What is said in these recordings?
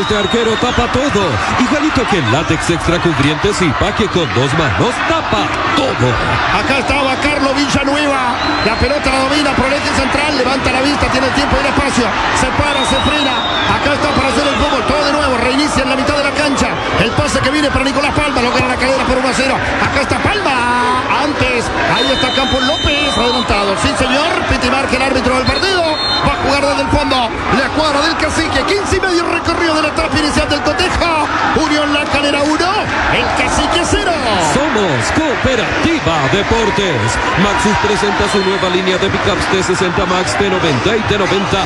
Este arquero tapa todo. Igualito que el látex extra cubriente Zipa, que con 2 manos tapa todo. Acá estaba Carlos Villanueva. La pelota la domina por el eje central. Levanta la vista, tiene tiempo y el espacio. Se para, se frena. Acá está para hacer el fútbol. Todo de nuevo. Reinicia en la mitad de la cancha. El pase que viene para Nicolás Palma. Lo gana la cadera por 1-0. Acá está Palma. Antes. Ahí está Campos López. Adelantado. Sí, señor. Piti marca el árbitro del partido. Va a jugar desde el fondo. La cuadra del Cacique. 15,5 recorrido de la etapa inicial del cotejo. Unión La Calera 1. El Cacique 0. Somos Cooperativa Deportes. Maxus presenta su nueva línea de pickups T60 Max, T90 y T90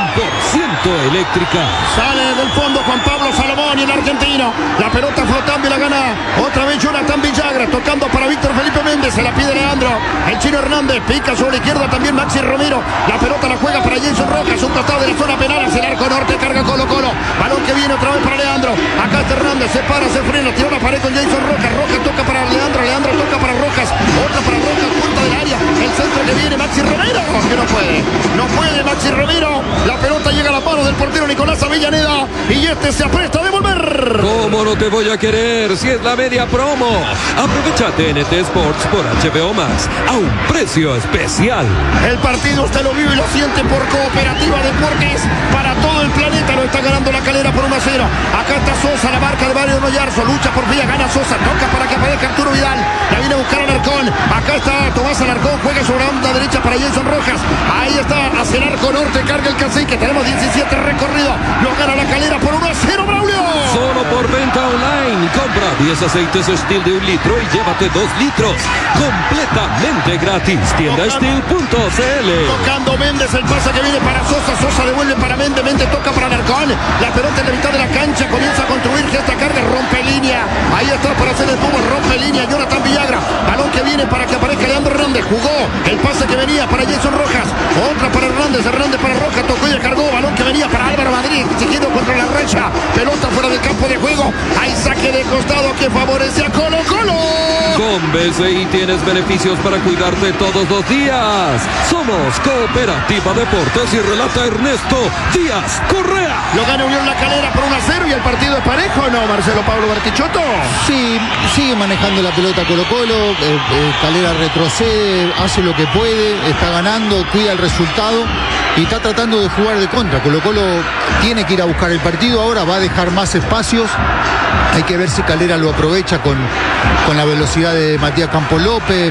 100% eléctrica. Sale del fondo Juan Pablo Salomón y el argentino. La pelota flotando y la gana otra vez Jonathan Villagra. Tocando para Víctor Felipe Méndez. Se la pide Leandro. El Chino Hernández pica sobre la izquierda también Maxi Romero. La pelota la juega para Jason Rojas. Un costado de la zona penal hacia el arco norte. Carga Colo Colo. Balón que viene otra vez para Leandro. Acá está Hernández. Se para, se frena. Tira una pared con Jason Rojas. Rojas toca para Leandro. Leandro toca para Rojas. Otra para Rojas. Punta del área. El centro que viene Maxi Romero. Que no puede. No puede Maxi Romero. La pelota llega a la mano del portero Nicolás Avellaneda. Y este se apresta a devolver. ¿Cómo no te voy a querer si es la media promo? Aprovecha TNT Sports por HBO Max a un precio especial. El partido usted lo vive y lo siente por Cooperativa Deportes. Para todo el planeta lo está ganando La Calera por 1-0. Acá está Sosa, la marca de Mario Noyarzo. Lucha por vía, gana Sosa. Toca para que aparezca Arturo Vidal. La viene a buscar Alarcón. Acá está Tomás Alarcón. Juega sobre la onda derecha para Jason Rojas. Ahí está hacia el arco norte. Carga el Cacique. Tenemos 17 recorrido. Lo gana La Calera por 1-0, Braulio. Solo por venta online. Compra 10 aceites Steel de 1 litro y llévate 2 litros completamente gratis. Tiendasteel.cl. Tocando Méndez, el pase que viene para Sosa. Sosa devuelve para Méndez. Méndez toca para Alarcón. La pelota en la mitad de la cancha. Comienza a construir esta carga. Rompe línea. Ahí está para hacer el fútbol. Rompe línea. Jonathan Villagra. Balón que viene para que aparezca Leandro Hernández. Jugó el pase que venía para Jason Rojas. Otra para Hernández. Hernández para Rojas. Tocó y cargó. Balón que venía para Álvaro Madrid. Chiquito contra la racha. Pelota fuera del campo de juego. Hay saque de costado que favorece a Colo Colo. Con BCI tienes beneficios para cuidarte todos los días. Somos Cooperativa Deportes y relata Ernesto Díaz Correa. Lo gana Unión La Calera por 1-0 y el partido es parejo, ¿no, Marcelo Pablo Bartichotto? Sí, sigue manejando la pelota Colo Colo. Calera retrocede, hace lo que puede, está ganando, cuida el resultado y está tratando de jugar de contra. Colo Colo tiene que ir a buscar el partido ahora, va a dejar más espacios. Hay que ver si Calera lo aprovecha con la velocidad de Matías Campos López,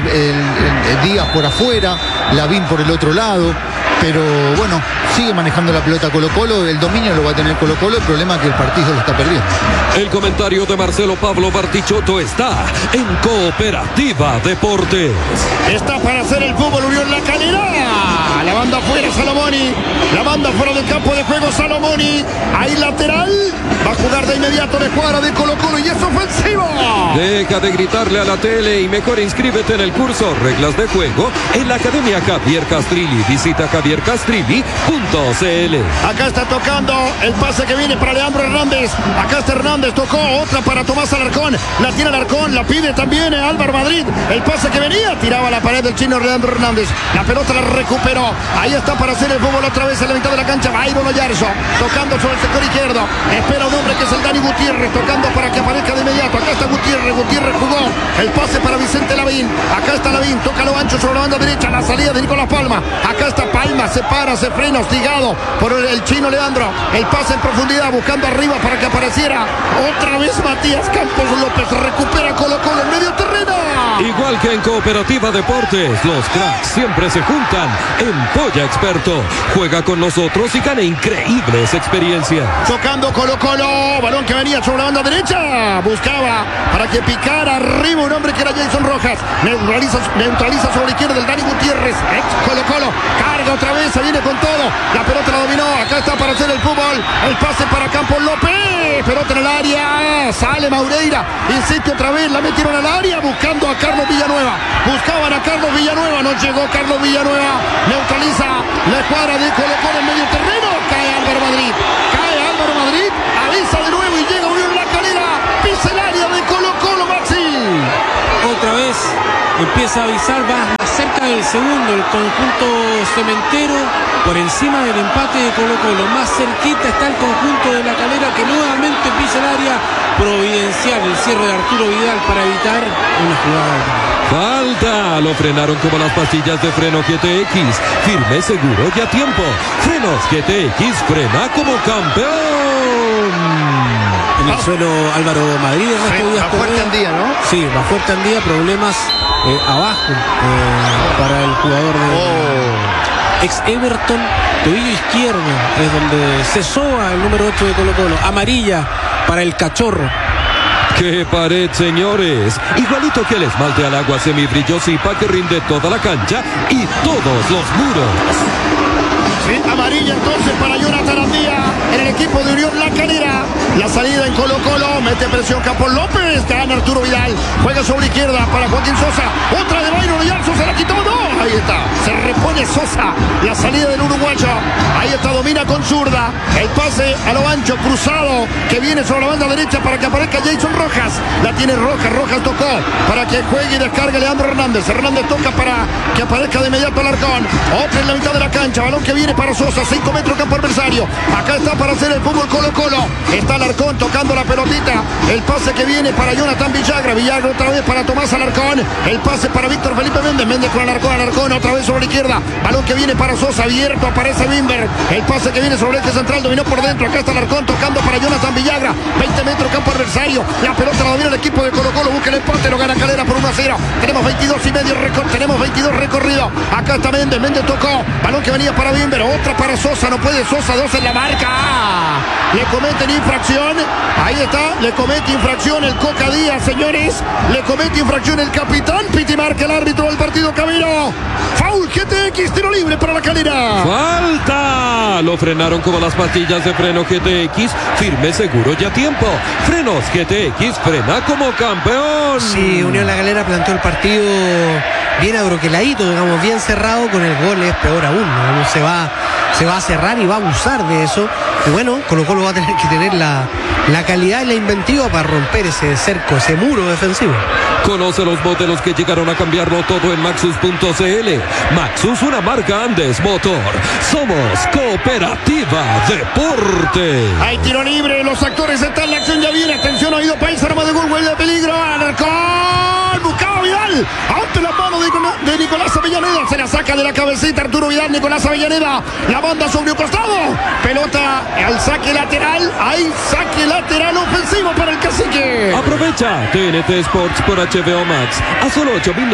el Díaz por afuera, Lavín por el otro lado. Pero bueno, sigue manejando la pelota Colo Colo, el dominio lo va a tener Colo Colo, el problema es que el partido lo está perdiendo. El comentario de Marcelo Pablo Bartichotto está en Cooperativa Deportes. Está para hacer el fútbol Unión La Calera. La banda afuera Salomoni. La banda fuera del campo de juego Salomoni. Ahí lateral. Va a jugar de inmediato de cuadra de Colo Colo y es ofensivo. Deja de gritarle a la tele y mejor inscríbete en el curso Reglas de Juego en la Academia Javier Castrilli. Visita javiercastrilli.cl. Acá está tocando el pase que viene para Leandro Hernández. Acá está Hernández, tocó otra para Tomás Alarcón. La tiene Alarcón, la pide también Álvaro Madrid. El pase que venía, tiraba la pared del chino Leandro Hernández. La pelota la recuperó. Ahí está para hacer el fútbol otra vez en la mitad de la cancha. Byron Oyarzo, tocando sobre el sector izquierdo. Espera un hombre que es el Dani Gutiérrez, tocando para que aparezca de inmediato. Acá está Gutiérrez, Gutiérrez jugó el pase para Vicente Lavín. Acá está Lavín, toca lo ancho sobre la banda derecha. La salida de Nicolás Palma. Acá está Palma, se para, se frena, hostigado por el chino Leandro. El pase en profundidad, buscando arriba para que apareciera. Otra vez Matías Campos López, recupera Colo Colo en medio terreno. Igual que en Cooperativa Deportes, los cracks siempre se juntan en Polla Experto. Juega con nosotros y gana increíbles experiencias. Tocando Colo Colo, balón que venía sobre la banda derecha. Buscaba para que picara arriba un hombre que era Jason Rojas. Neutraliza sobre la izquierda del Dani Gutiérrez. Ex Colo Colo, carga otra vez, se viene con todo. La pelota la dominó, acá está para hacer el fútbol. El pase para Campos López. Pelota en el área, sale Maureira. Insiste otra vez, la metieron al área buscando a Carlos Villanueva. Buscaban a Carlos Villanueva, no llegó Carlos Villanueva. Neutraliza la escuadra de Colo Colo en medio terreno. Cae Álvaro Madrid. Cae Álvaro Madrid. Avisa de nuevo y llega Unión La Calera. Pisa el área de Colo Colo, Maxi. Otra vez empieza a avisar, va cerca El segundo, el conjunto cementero, por encima del empate de Colo-Colo. Más cerquita está el conjunto de La Calera, que nuevamente pisa el área. Providencial el cierre de Arturo Vidal para evitar una jugada. Falta, lo frenaron como las pastillas de freno GTX. Firme, seguro y a tiempo. Frenos GTX, frena como campeón. En el suelo Álvaro Madrid. Va fuerte Andía, ¿no? Sí, va fuerte Andía, problemas abajo para el jugador de ex Everton. Tobillo izquierdo es donde se soba el número 8 de Colo-Colo. Amarilla para el cachorro. ¡Qué pared, señores! Igualito que el esmalte al agua semibrillo-sipa que rinde toda la cancha y todos los muros. Sí, amarilla entonces para Jonathan Andía en el equipo de Unión La Calera. La salida en Colo-Colo, mete presión Campos López, gana Arturo Vidal, juega sobre izquierda para Joaquín Sosa, otra de Byron Oyarzo, se la quitó, no, ahí está, se repone Sosa, la salida del uruguayo, ahí está, domina con zurda, el pase a lo ancho, cruzado, que viene sobre la banda derecha para que aparezca Jason Rojas, la tiene Rojas tocó, para que juegue y descargue Leandro Hernández toca para que aparezca de inmediato Alarcón, otra en la mitad de la cancha, balón que viene para Sosa, 5 metros campo adversario, acá está para hacer el fútbol Colo-Colo, está Alarcón tocando la pelotita, el pase que viene para Jonathan Villagra otra vez para Tomás Alarcón, el pase para Víctor Felipe Méndez con Alarcón otra vez sobre la izquierda, balón que viene para Sosa, abierto, aparece Wimber, el pase que viene sobre el eje central, dominó por dentro, acá está Alarcón tocando para Jonathan Villagra, 20 metros campo adversario, la pelota la domina el equipo de Colo-Colo, busca el empate, lo gana Calera por 1-0, tenemos 22 y medio, tenemos 22 recorrido, acá está Méndez tocó, balón que venía para Wimber, otra para Sosa, no puede Sosa, 2 en la marca, le cometen infracción, ahí está, le comete infracción el Coca Díaz, señores, le comete infracción el capitán, piti marca el árbitro del partido Camilo, foul GTX, tiro libre para La Calera. ¡Falta! Lo frenaron como las pastillas de freno GTX, firme, seguro y a tiempo. Frenos GTX, frena como campeón. Sí, Unión La Calera planteó el partido bien abroqueladito, digamos, bien cerrado, con el gol es peor aún, digamos, se va a cerrar y va a abusar de eso, y bueno, Colo-Colo va a tener que tener la calidad y la inventiva para romper ese cerco, ese muro defensivo. Conoce los modelos que llegaron a cambiarlo todo en Maxus.cl. Maxus, una marca Andes Motor. Somos Cooperativa Deporte. Hay tiro libre, los actores están, la acción ya viene, atención, oído país, arma de gol, de peligro, Alarcón, buscaba Vidal, ante la mano de Nicolás Avellaneda, se la saca de la cabecita Arturo Vidal, Nicolás Avellaneda, la banda sobre un costado, pelota al saque lateral, hay saque lateral ofensivo para el Cacique. Aprovecha TNT Sports por HBO Max a solo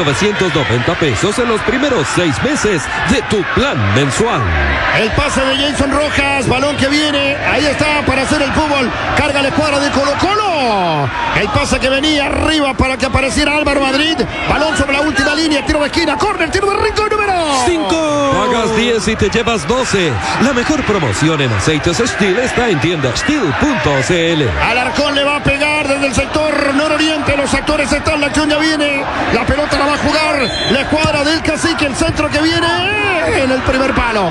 8,990 pesos en los primeros 6 meses de tu plan mensual. El pase de Jason Rojas, balón que viene, ahí está para hacer el fútbol, carga la escuadra de Colo-Colo, el pase que venía arriba para que apareciera Álvaro Madrid, balón sobre la última línea, tiro de esquina, córner, tiro de rincón número 5. Pagas 10 y te llevas 12. La mejor promoción en aceites Steel está en tienda Steel.cl. Alarcón le va a pegar desde el sector nororiente, los actores están, la acción ya viene, la pelota la va a jugar la escuadra del Cacique, el centro que viene en el primer palo,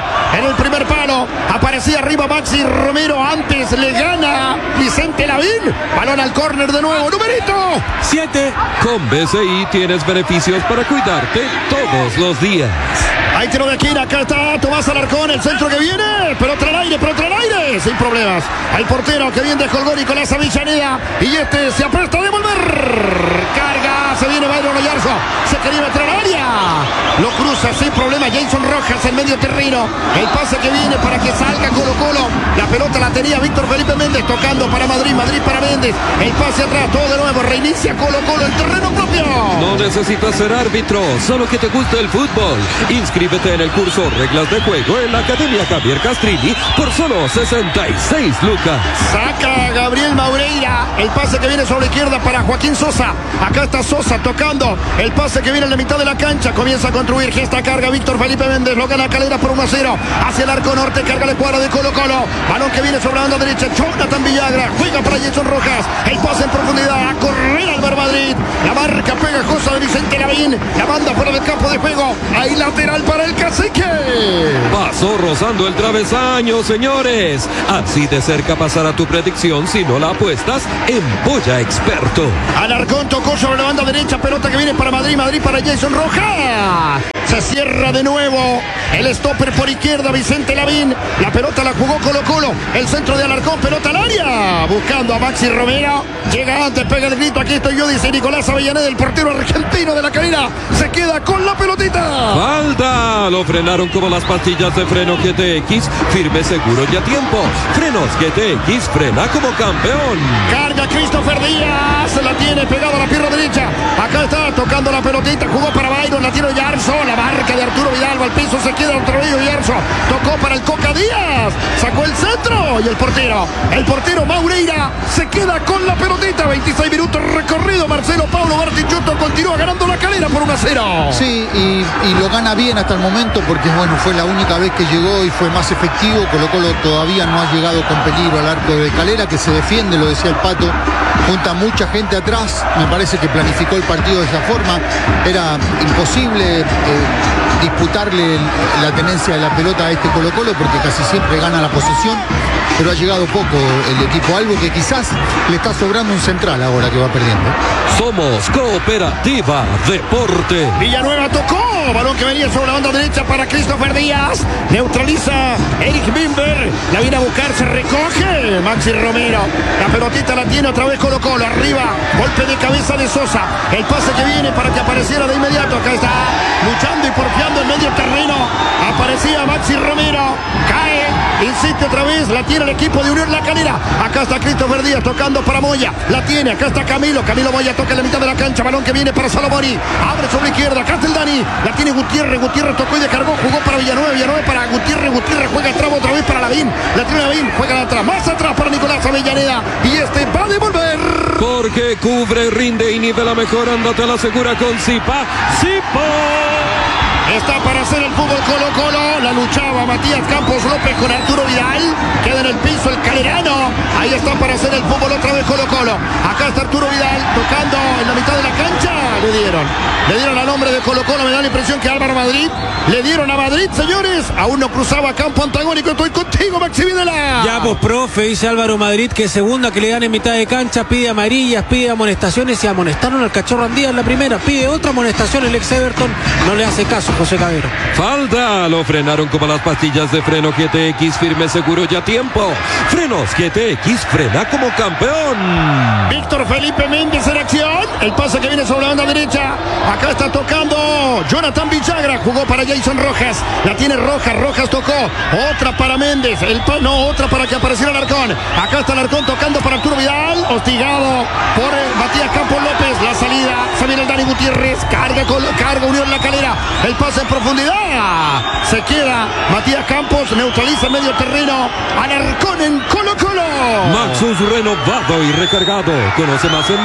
aparecía arriba Maxi Romero, antes le gana Vicente Lavín, balón al córner de nuevo, numerito 7. Con BCI tienes beneficios para cuidarte todos los días. Hay tiro de esquina, acá está Tomás Alarcón, el centro que viene, pelota al aire, sin problemas. Al portero que bien dejó el gol Nicolás Avellaneda, y este se apresta a devolver. Carga, se viene Byron Oyarzo, se quería meter al área, lo cruza sin problema Jason Rojas en medio terreno, el pase que viene para que salga Colo-Colo, la pelota la tenía Víctor Felipe Méndez, tocando para Madrid para Méndez, el pase atrás, todo de nuevo, reinicia Colo-Colo en terreno propio. No necesitas ser árbitro, solo que te guste el fútbol. Inscríbete en el curso Reglas de Juego en la Academia Javier Castrilli por solo 66 lucas. Saca Gabriel Maureira, el pase que viene sobre la izquierda para Joaquín Sosa, acá está Sosa tocando, el pase que viene en la mitad de la cancha, comienza a construir, gesta carga Víctor Felipe Méndez, lo gana Calera por 1-0, hacia el arco norte, carga la escuadra de Colo-Colo, balón que viene sobre la banda derecha, Jonathan Villagra, juega para Jason Rojas, el pase en profundidad, a correr Álvaro Madrid, la marca pegajosa de Vicente Lavín, la banda fuera del campo de juego, ahí lateral para el Cacique. Pasó rozando el travesaño, señores. Así de cerca pasará tu predicción si no la apuestas en Polla Experto. Alarcón tocó sobre la banda derecha, pelota que viene para Madrid para Jason Rojas. Se cierra de nuevo el stopper por izquierda, Vicente Lavín. La pelota la jugó Colo-Colo. El centro de Alarcón, pelota al área. Buscando a Maxi Romero. Llega antes, pega el grito. Aquí estoy yo, dice Nicolás Avellaneda, el portero argentino de La Calera. Se queda con la pelotita. Falta. Lo frenaron como las pastillas de freno GTX. Firme, seguro y a tiempo. Frenos GTX, frena como campeón. Carga Christopher Díaz. La tiene pegado a la pierna derecha. Acá está tocando la pelotita. Jugó para Byron. La tiro Yarzo. La marca de Arturo Vidal. Va al piso. Se queda otra vez Yarzo. Tocó para el Coca Díaz. Sacó el centro. Y el portero Maureira se queda con la pelotita. 26 minutos recorrido. Marcelo Paulo Bartichotto continúa ganando La Calera por 1-0. Sí, y lo gana bien hasta el momento porque bueno, fue la única vez que llegó y fue más efectivo. Colo-Colo todavía no ha llegado con peligro al arco de Calera, que se defiende, lo decía el Pato, junta mucha gente atrás. Me parece que planificó el partido de esa forma. Era imposible disputarle la tenencia de la pelota a este Colo-Colo porque casi siempre gana la posesión, pero ha llegado poco el equipo, algo que quizás le está sobrando un central ahora que va perdiendo. Somos Cooperativa Deporte. Villanueva tocó, balón que venía sobre la banda derecha para Christopher Díaz, neutraliza Eric Bimber, la viene a buscar, se recoge Maxi Romero, la pelotita la tiene otra vez Colo-Colo, arriba, golpe de cabeza de Sosa, el pase que viene para que apareciera de inmediato, acá está, luchando y porfiando en medio terreno, aparecía Maxi Romero, cae, insiste otra vez, la tiene el equipo de Unión La Calera, acá está Christopher Díaz tocando para Moya, la tiene, acá está Camilo Moya toca en la mitad de la cancha, balón que viene para Salomoni, abre sobre la izquierda, acá está el Dani, la tiene Gutiérrez tocó y descargó, jugó para Villanueva para Gutiérrez juega atrás otra vez para Lavín, la tiene Lavín, juega de atrás, más atrás para Nicolás Avellaneda, y este va a devolver. Porque cubre, rinde y nivela mejor, ándate a la segura con Zipa. Está para hacer el fútbol Colo-Colo. La luchaba Matías Campos López con Arturo Vidal. Queda en el piso el calerano. Ahí está para hacer el fútbol otra vez Colo-Colo. Acá está Arturo Vidal tocando en la mitad de la cancha. Le dieron al hombre de Colo-Colo. Me da la impresión que Álvaro Madrid. Le dieron a Madrid, señores. Aún no cruzaba campo antagónico. Estoy contigo, Maxi Videla. Ya, pues, profe, dice Álvaro Madrid que segunda que le dan en mitad de cancha, pide amarillas, pide amonestaciones, y amonestaron al Cachorro Andía en la primera, pide otra amonestación el ex Everton, no le hace caso José Cabero. Falta, lo frenaron como las pastillas de freno GTX, firme, seguro y a tiempo. Frenos GTX, frena como campeón. Víctor Felipe Méndez en acción, el pase que viene sobre la banda derecha, acá está tocando Jonathan Villagra, jugó para Jason Rojas, la tiene Rojas tocó, otra para Méndez, otra para que apareciera Alarcón, acá está Alarcón tocando para Arturo Vidal, hostigado por Matías Campos López, la salida, se viene el Dani Gutiérrez, carga Unión La Calera, el pase en profundidad, se queda Matías Campos, neutraliza medio terreno, Alarcón en Colo-Colo. Maxus renovado y recargado, conoce más en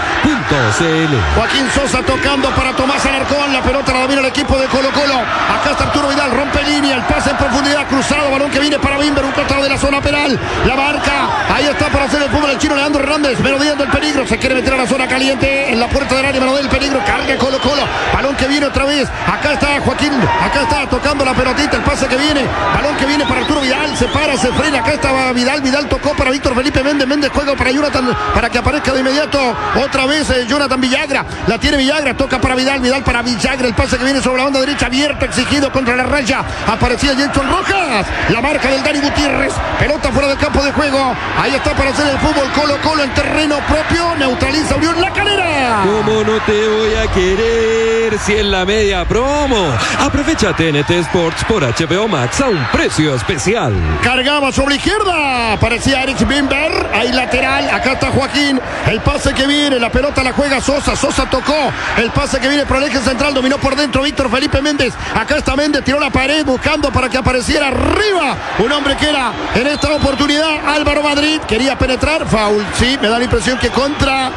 maxus.cl. Joaquín Sosa tocando para Tomás Alarcón, la pelota la domina el equipo de Colo-Colo, acá está Arturo Vidal, rompe línea, el pase en profundidad, cruzado, balón que viene para Bimber, un costado de la zona penal, la marca, ahí está para hacer el fútbol el chino Leandro Hernández, merodeando el peligro, se quiere meter a la zona caliente, en la puerta del área, merodea el peligro, carga Colo-Colo, balón que viene otra vez, acá está Joaquín, acá está tocando la pelotita, el pase que viene, balón que viene para Arturo Vidal, se para, se frena, acá estaba Vidal tocó para Víctor Felipe Méndez juega para Jonathan, para que aparezca de inmediato, otra vez Jonathan Villagra, la tiene Villagra, toca para Vidal para Villagra, el pase que viene sobre la banda derecha, abierto, exigido contra la raya, aparecía Jason Rojas, la marca del Dani Gutiérrez, pelota fuera del campo de juego, ahí está para hacer el fútbol Colo-Colo en terreno propio, neutraliza Unión La Calera. ¿Cómo no te voy a querer si en la media promo? Aprovecha TNT Sports por HBO Max a un precio especial. Cargaba sobre la izquierda, aparecía Eric Bimber, ahí lateral, acá está Joaquín, el pase que viene, la pelota la juega Sosa tocó, el pase que viene por el eje central, dominó por dentro Víctor Felipe Méndez, acá está Méndez, tiró la pared buscando para que apareciera arriba, un hombre que era en esta oportunidad Álvaro Madrid, quería penetrar, foul, sí, me da la impresión que contra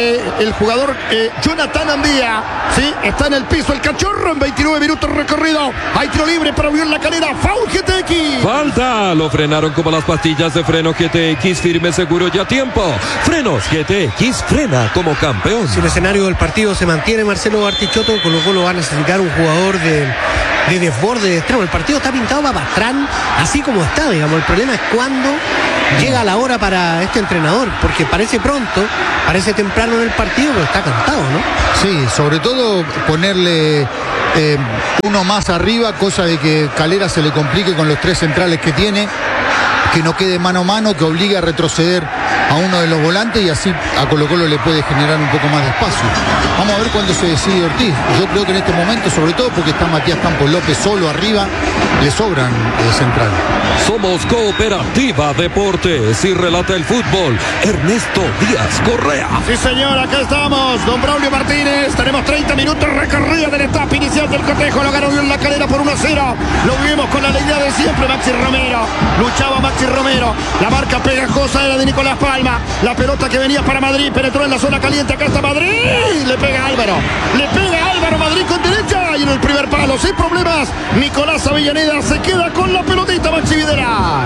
el jugador Jonathan Andía, sí, está en el piso el Cachorro en 29 minutos recorrido, hay tiro libre para Unión La Calera, foul GTX. Falta, lo frenaron como las pastillas de freno GTX, firme, seguro y a tiempo. Frenos GTX, frena como campeón. Si el escenario del partido se mantiene, Marcelo Bartichotto, Colo-Colo va a necesitar un jugador de desborde, de extremo. El partido está pintado para Pastrán, así como está, digamos. El problema es cuando llega la hora para este entrenador, porque parece pronto, parece temprano en el partido, pero está cantado, ¿no? Sí, sobre todo ponerle uno más arriba, cosa de que Calera se le complique con los 3 centrales que tiene, que no quede mano a mano, que obligue a retroceder a uno de los volantes y así a Colo-Colo le puede generar un poco más de espacio. Vamos a ver cuándo se decide Ortiz. Yo creo que en este momento, sobre todo porque está Matías Campos López solo arriba, le sobran central. Somos Cooperativa Deportes y relata el fútbol Ernesto Díaz Correa. Sí, señor, acá estamos. Don Braulio Martínez. Tenemos 30 minutos recorrido de la etapa inicial del cotejo. Lo ganó en la Calera por 1-0. Lo vimos con la alegría de siempre. Maxi Romero. Luchaba Maxi Romero. La marca pegajosa era de Nicolás Palma. La pelota que venía para Madrid. Penetró en la zona caliente. Acá está Madrid. Le pega Álvaro. Le pega Álvaro Madrid con derecha. Y en el primer palo, sin problemas, Nicolás Avellaneda se queda con la pelotita. Maxi Videla.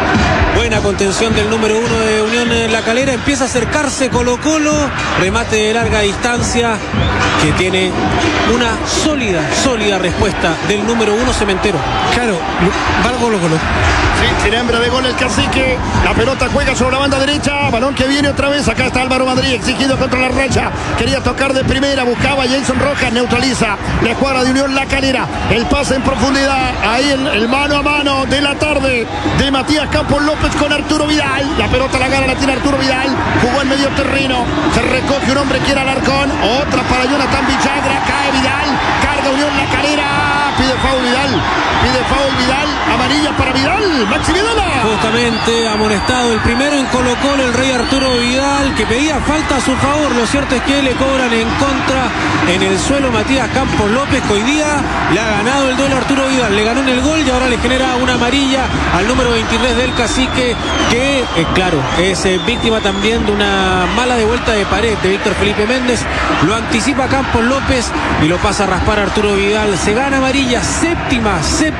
Buena contención del número 1 de Unión en la Calera. Empieza a acercarse Colo-Colo. Remate de larga distancia que tiene una sólida respuesta del número 1 Cementero. Claro, va al Colo-Colo. Sí, tiene hambre de gol el cacique. La pelota juega sobre la banda derecha. Balón que viene otra vez. Acá está Álvaro Madrid exigido contra la racha. Quería tocar de primera. Buscaba Jason Rojas. Neutraliza la escuadra de Unión La Calera. El pase en profundidad. Ahí el mano a mano de la tarde de Matías Campos López con Arturo Vidal. La pelota la gana, la tiene Arturo Vidal. Jugó en medio terreno. Se recoge un hombre que era Alarcón. Otra para Jonathan Villagra. Cae Vidal. Carga Unión La Calera. Pide foul Vidal. Pide foul Vidal. Amarilla para Vidal. Maxi Videla. Justamente amonestado el primero en Colo-Colo, el rey Arturo Vidal, que pedía falta a su favor. Lo cierto es que le cobran en contra en el suelo Matías Campos López, que hoy día le ha ganado el duelo a Arturo Vidal. Le ganó en el gol y ahora le genera una amarilla al número 23 del cacique, que claro, es víctima también de una mala devuelta de pared de Víctor Felipe Méndez. Lo anticipa Campos López y lo pasa a raspar a Arturo Vidal. Se gana amarilla, séptima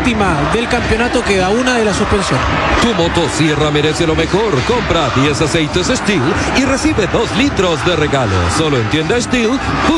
del campeonato, queda una de la suspensión. Tu motosierra merece lo mejor. Compra 10 aceites Steel y recibe 2 litros de regalo. Solo en tiendasteel.cl.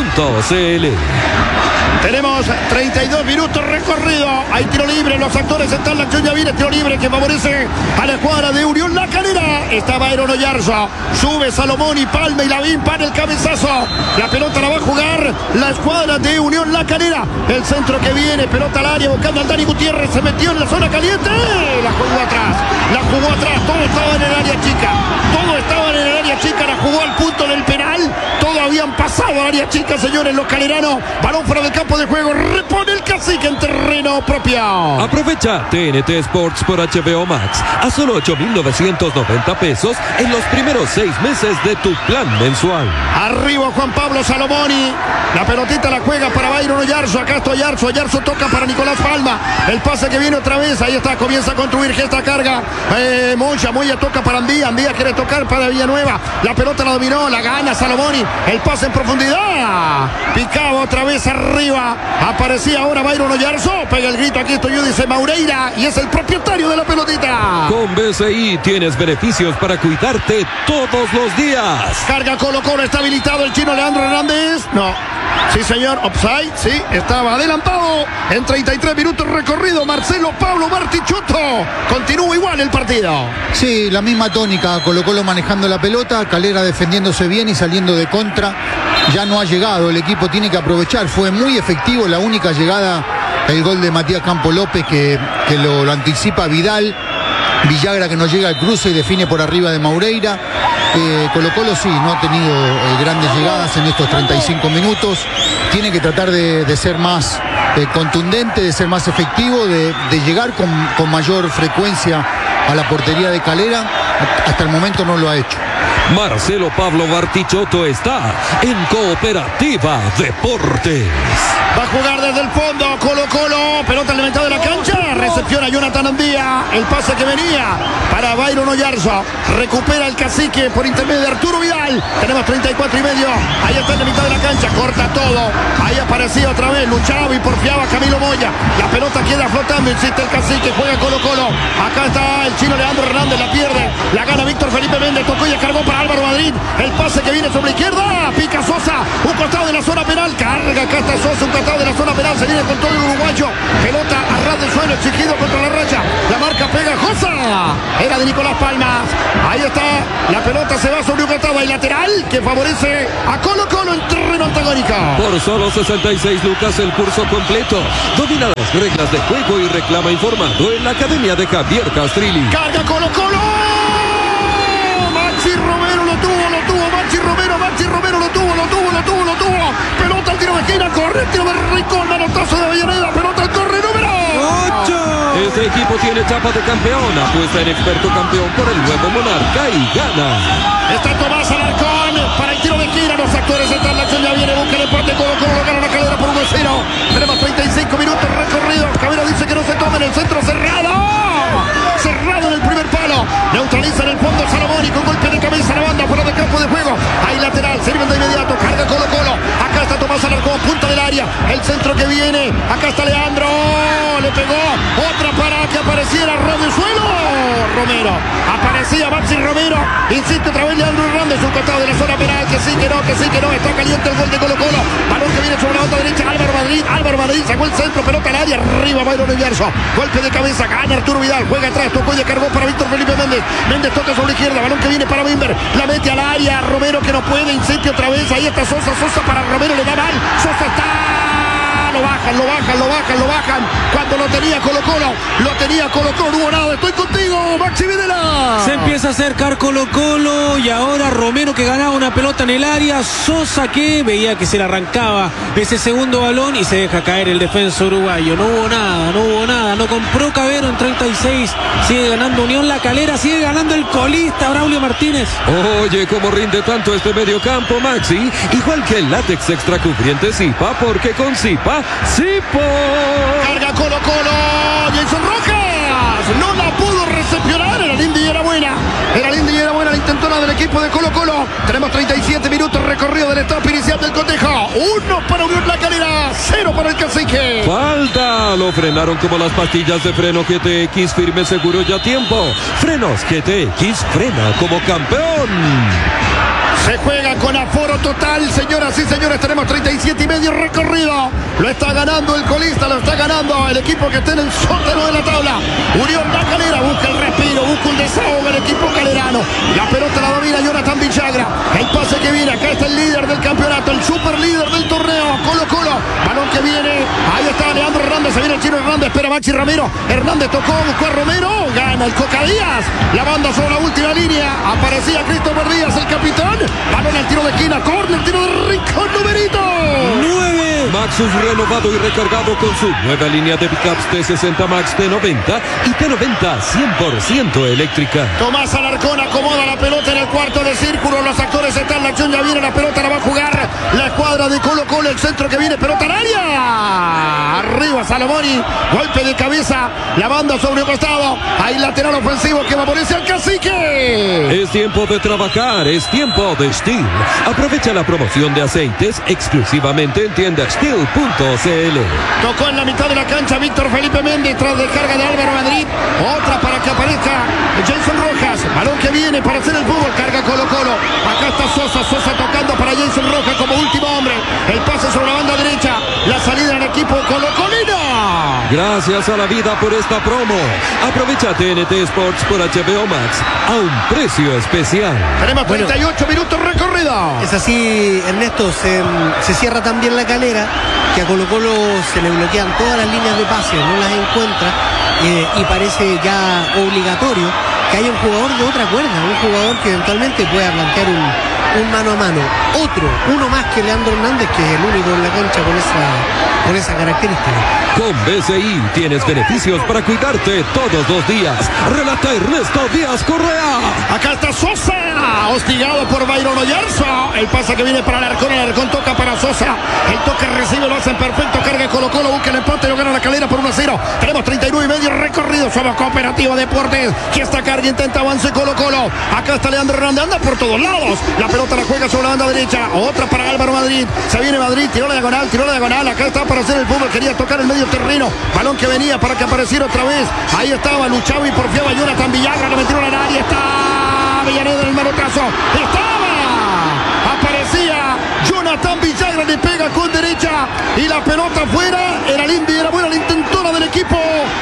Tenemos 32 minutos recorrido. Hay tiro libre. Los actores están. La acción ya viene. Tiro libre que favorece a la escuadra de Unión La Calera. Está Byron Oyarzo. Sube Salomón y Palma y Lavín para el cabezazo. La pelota la va a jugar la escuadra de Unión La Calera. El centro que viene. Pelota al área buscando a Dani Gutiérrez. Se metió en la zona caliente. La jugó atrás. La jugó atrás. Todo estaba en el área chica. Todo estaba en el área chica. La jugó al punto del penal. Todo habían pasado al área chica, señores, los caleranos. Balón fuera del campo de juego. Repone el cacique en terreno propio. Aprovecha TNT Sports por HBO Max a solo 8,990 pesos en los primeros 6 meses de tu plan mensual. Arriba Juan Pablo Salomoni. La pelotita la juega para Byron Oyarzo. Acá está Oyarzo. Oyarzo toca para Nicolás Palma. El pase que viene otra vez. Ahí está. Comienza a construir esta carga. Moya toca para Andía. Andía quiere tocar para Villanueva. La pelota la dominó. La gana Salomoni. El pase en profundidad. Picaba otra vez arriba. Aparecía ahora Byron Oyarzo. Pega el grito. Aquí estoy yo, dice Maureira. Y es el propietario de la pelotita. Con BCI tienes beneficios para cuidarte todos los días. Carga Colo-Colo. Está habilitado el chino Leandro Hernández. No. Sí, señor. Offside. Sí, estaba adelantado. En 33 minutos recorrido. Marcelo Pablo Bartichotto. Continúa igual el partido. Sí, la misma tónica. Colo-Colo manejando la pelota. Calera defendiéndose bien y saliendo de contra. Ya no ha llegado. El equipo tiene que aprovechar. Fue muy efectivo la única llegada. El gol de Matías Campos López que lo anticipa Vidal. Villagra que no llega al cruce y define por arriba de Maureira. Colo-Colo sí, no ha tenido grandes llegadas en estos 35 minutos. Tiene que tratar de ser más contundente, de ser más efectivo, de llegar con mayor frecuencia a la portería de Calera. Hasta el momento no lo ha hecho. Marcelo Pablo Bartichotto está en Cooperativa Deportes. Va a jugar desde el fondo Colo-Colo, pelota en la mitad de la cancha, recepciona Jonathan Andía, el pase que venía para Byron Oyarzo, recupera el cacique por intermedio de Arturo Vidal, tenemos 34 y medio, ahí está en la mitad de la cancha, corta todo, ahí aparecía otra vez, luchaba y porfiaba Camilo Moya, la pelota queda flotando, insiste el cacique, juega Colo-Colo, acá está el chino Leandro Hernández, la pierde, la gana Víctor Felipe Méndez, tocó y descargó para Álvaro Madrid, el pase que viene sobre la izquierda, pica Sosa, un costado de la zona penal, carga, acá está Sosa, un costado de la zona penal, se viene con todo el uruguayo, pelota a ras del suelo, exigido contra la raya. La marca pegajosa. Era de Nicolás Palmas. Ahí está. La pelota se va sobre un costado y lateral que favorece a Colo Colo en terreno antagónico. Por solo 66 lucas el curso completo. Domina las reglas de juego y reclama informado en la academia de Javier Castrilli. Carga Colo Colo. Maxi Romero lo tuvo. Maxi Romero lo tuvo. Pelota al tiro de esquina, corre el tiro de Rincón, manotazo de Avellaneda, pelota al corre número 8. Este equipo tiene chapa de campeón, apuesta en experto campeón por el nuevo Monarca y gana. Está Tomás Alarcón para el tiro de esquina, los actores entran, la acción ya viene, busca el empate, Colo Colo gana la Calera por 1-0. Tenemos 35 minutos recorridos, Cabero dice que no se tome en el centro, cerrado en el primer palo, neutraliza en el fondo Salomón y con golpe de cabeza a la banda fuera de campo de juego, ahí lateral, sirven de inmediato, carga Colo Colo, acá está Tomás Alarcón, punta del área, el centro que viene, acá está Leandro, le pegó, otra para que apareciera Rodezuelo, Romero, aparecía Maxi Romero, insiste otra vez Leandro Hernández, un costado de la zona penal, que sí, que no, está caliente el gol de Colo Colo, balón que viene sobre la banda derecha, Álvaro Madrid, sacó el centro, pelota al área, arriba Byron Universo, golpe de cabeza, gana Arturo Vidal, juega atrás, tocó y cargó para Víctor Felipe Méndez toca sobre la izquierda, balón que viene para Wimber, la mete al área, Romero que no puede, insiste otra vez, ahí está Sosa para Romero, le da mal, Sosa está, lo bajan, cuando lo tenía Colo Colo, no hubo nada, estoy contigo, Maxi Videla. Se empieza a acercar Colo Colo y ahora Romero que ganaba una pelota en el área, Sosa que veía que se le arrancaba ese segundo balón y se deja caer el defensa uruguayo, no hubo nada, no compró Cabero en 36, sigue ganando Unión La Calera, sigue ganando el colista Braulio Martínez. Oye, cómo rinde tanto este mediocampo, Maxi, igual que el látex extra cubriente Zipa, porque con Zipa, ¡Zipo! Carga Colo Colo, Jason Rojas, no la pudo recepcionar, era linda y era buena la intentona del equipo de Colo Colo. Tenemos 37 minutos recorrido del etapa inicial del cotejo, 1 para Unión La Calera, 0 para el Cacique. Falta, lo frenaron como las pastillas de freno GTX, firme, seguro y a tiempo. Frenos GTX, frena como campeón. Se juega con aforo total, señoras y señores, tenemos 37 y medio recorrido. Lo está ganando el colista, lo está ganando el equipo que está en el sótano de la tabla. Unión La Calera busca el respiro, busca un desahogo el equipo calerano. La pelota la domina Jonathan Villagra. El pase que viene, acá está el líder del campeonato, el super líder del torneo, Colo Colo. Balón que viene, ahí está Leandro Hernández, se viene el chino Hernández, espera Maxi Ramiro. Hernández tocó, buscó a Romero, gana el Coca Díaz. La banda sobre la última línea, aparecía Christopher Díaz, el capitán. Balón al tiro de esquina, córner, tiro de Rincón, numerito 9. Maxus renovado y recargado con su nueva línea de pickups T60 Max T90 y T90 100% eléctrica. Tomás Alarcón acomoda la pelota en el cuarto de círculo, los actores están, la acción ya viene, la pelota la va a jugar la escuadra de Colo Colo, el centro que viene, pelota al área, arriba Salomoni, golpe de cabeza, la banda sobre un costado, hay lateral ofensivo que favorece al Cacique. Es tiempo de trabajar, es tiempo de Steel. Aprovecha la promoción de aceites exclusivamente en tienda Steel.cl. Tocó en la mitad de la cancha Víctor Felipe Méndez tras descarga de Álvaro Madrid, otra para que aparezca Jason Rojas, balón que viene para hacer el fútbol, carga Colo Colo, acá está Sosa tocando para Jason Rojas como último hombre, el pase sobre la banda derecha, la salida del equipo Colo Colino. Gracias a la vida por esta promo. Aprovecha TNT Sports por HBO Max a un precio especial. Tenemos 38 minutos recorridos. Es así, Ernesto, se cierra también La Calera, que a Colo Colo se le bloquean todas las líneas de pase, no las encuentra, y parece ya obligatorio que haya un jugador de otra cuerda, un jugador que eventualmente pueda plantear un mano a mano, uno más que Leandro Hernández, que es el único en la cancha con esa característica. Con BCI tienes beneficios para cuidarte todos los días. Relata Ernesto Díaz Correa. Acá está Sosa, hostigado por Byron Oyarzo. El pase que viene para Alarcón toca para Sosa. El toque recibe, lo hacen perfecto. Carga Colo Colo, busca el empate, lo gana La Calera por 1-0. Tenemos 39 y medio recorrido. Somos Cooperativa Deportes. Que esta carga intenta avance Colo Colo. Acá está Leandro Hernández, anda por todos lados. La pelota la juega sobre la banda derecha. Otra para Álvaro Madrid. Se viene Madrid, tiró la diagonal. Acá está para hacer el fútbol. Quería tocar el medio terreno. Balón que venía para que apareciera otra vez. Ahí estaba, luchaba y porfiaba Jonathan Villagra. Le metieron al área. Está Avellaneda en el manotazo. Aparecía Jonathan Villagra, le pega con derecha y la pelota afuera. Era linda y era buena la intentona del equipo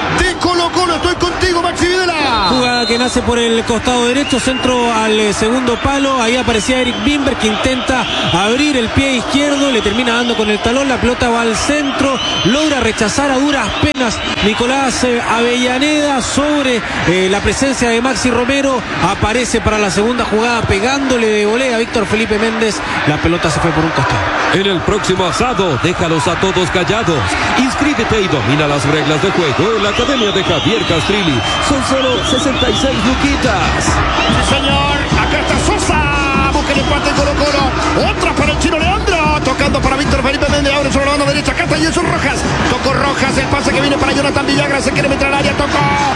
nace por el costado derecho, centro al segundo palo. Ahí aparecía Eric Bimber, que intenta abrir el pie izquierdo, le termina dando con el talón, la pelota va al centro, logra rechazar a duras penas Nicolás Avellaneda sobre la presencia de Maxi Romero. Aparece para la segunda jugada pegándole de volea a Víctor Felipe Méndez. La pelota se fue por un costado. En el próximo asado, déjalos a todos callados. Inscríbete y domina las reglas de juego en la Academia de Javier Castrilli. Son solo 66 luquitas. Sí, señor. Acá está Sosa. Busca el empate en Colo-Colo. Otra para el chino Leandro. Tocando para Víctor Felipe Méndez. Abre sobre la banda derecha. Acá está Jesús Rojas. Tocó Rojas. El pase que viene para Jonathan Villagra. Se quiere meter al área. Tocó.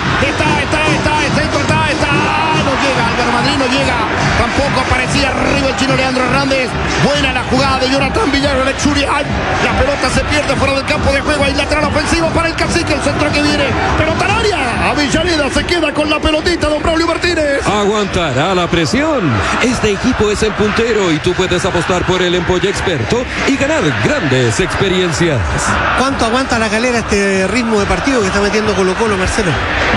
No llega. Álvaro Madrid no llega. Tampoco aparecía arriba el chino Leandro Hernández. Buena la jugada de Jonathan Villagra. La pelota se pierde fuera del campo de juego. Hay lateral ofensivo para el Cacique. El centro que viene. Pelota al área. Avellaneda se queda con la pelotita. Don Braulio Martínez. Aguantará la presión. Este equipo es el puntero y tú puedes apostar por el Empolla Experto y ganar grandes experiencias. ¿Cuánto aguanta la Calera este ritmo de partido que está metiendo Colo-Colo, Marcelo?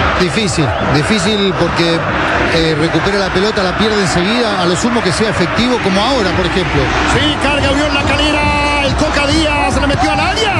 Difícil porque recupera la pelota, la pierde enseguida, a lo sumo que sea efectivo, como ahora, por ejemplo. Sí, carga Unión La Calera. El Coca Díaz se le metió al área.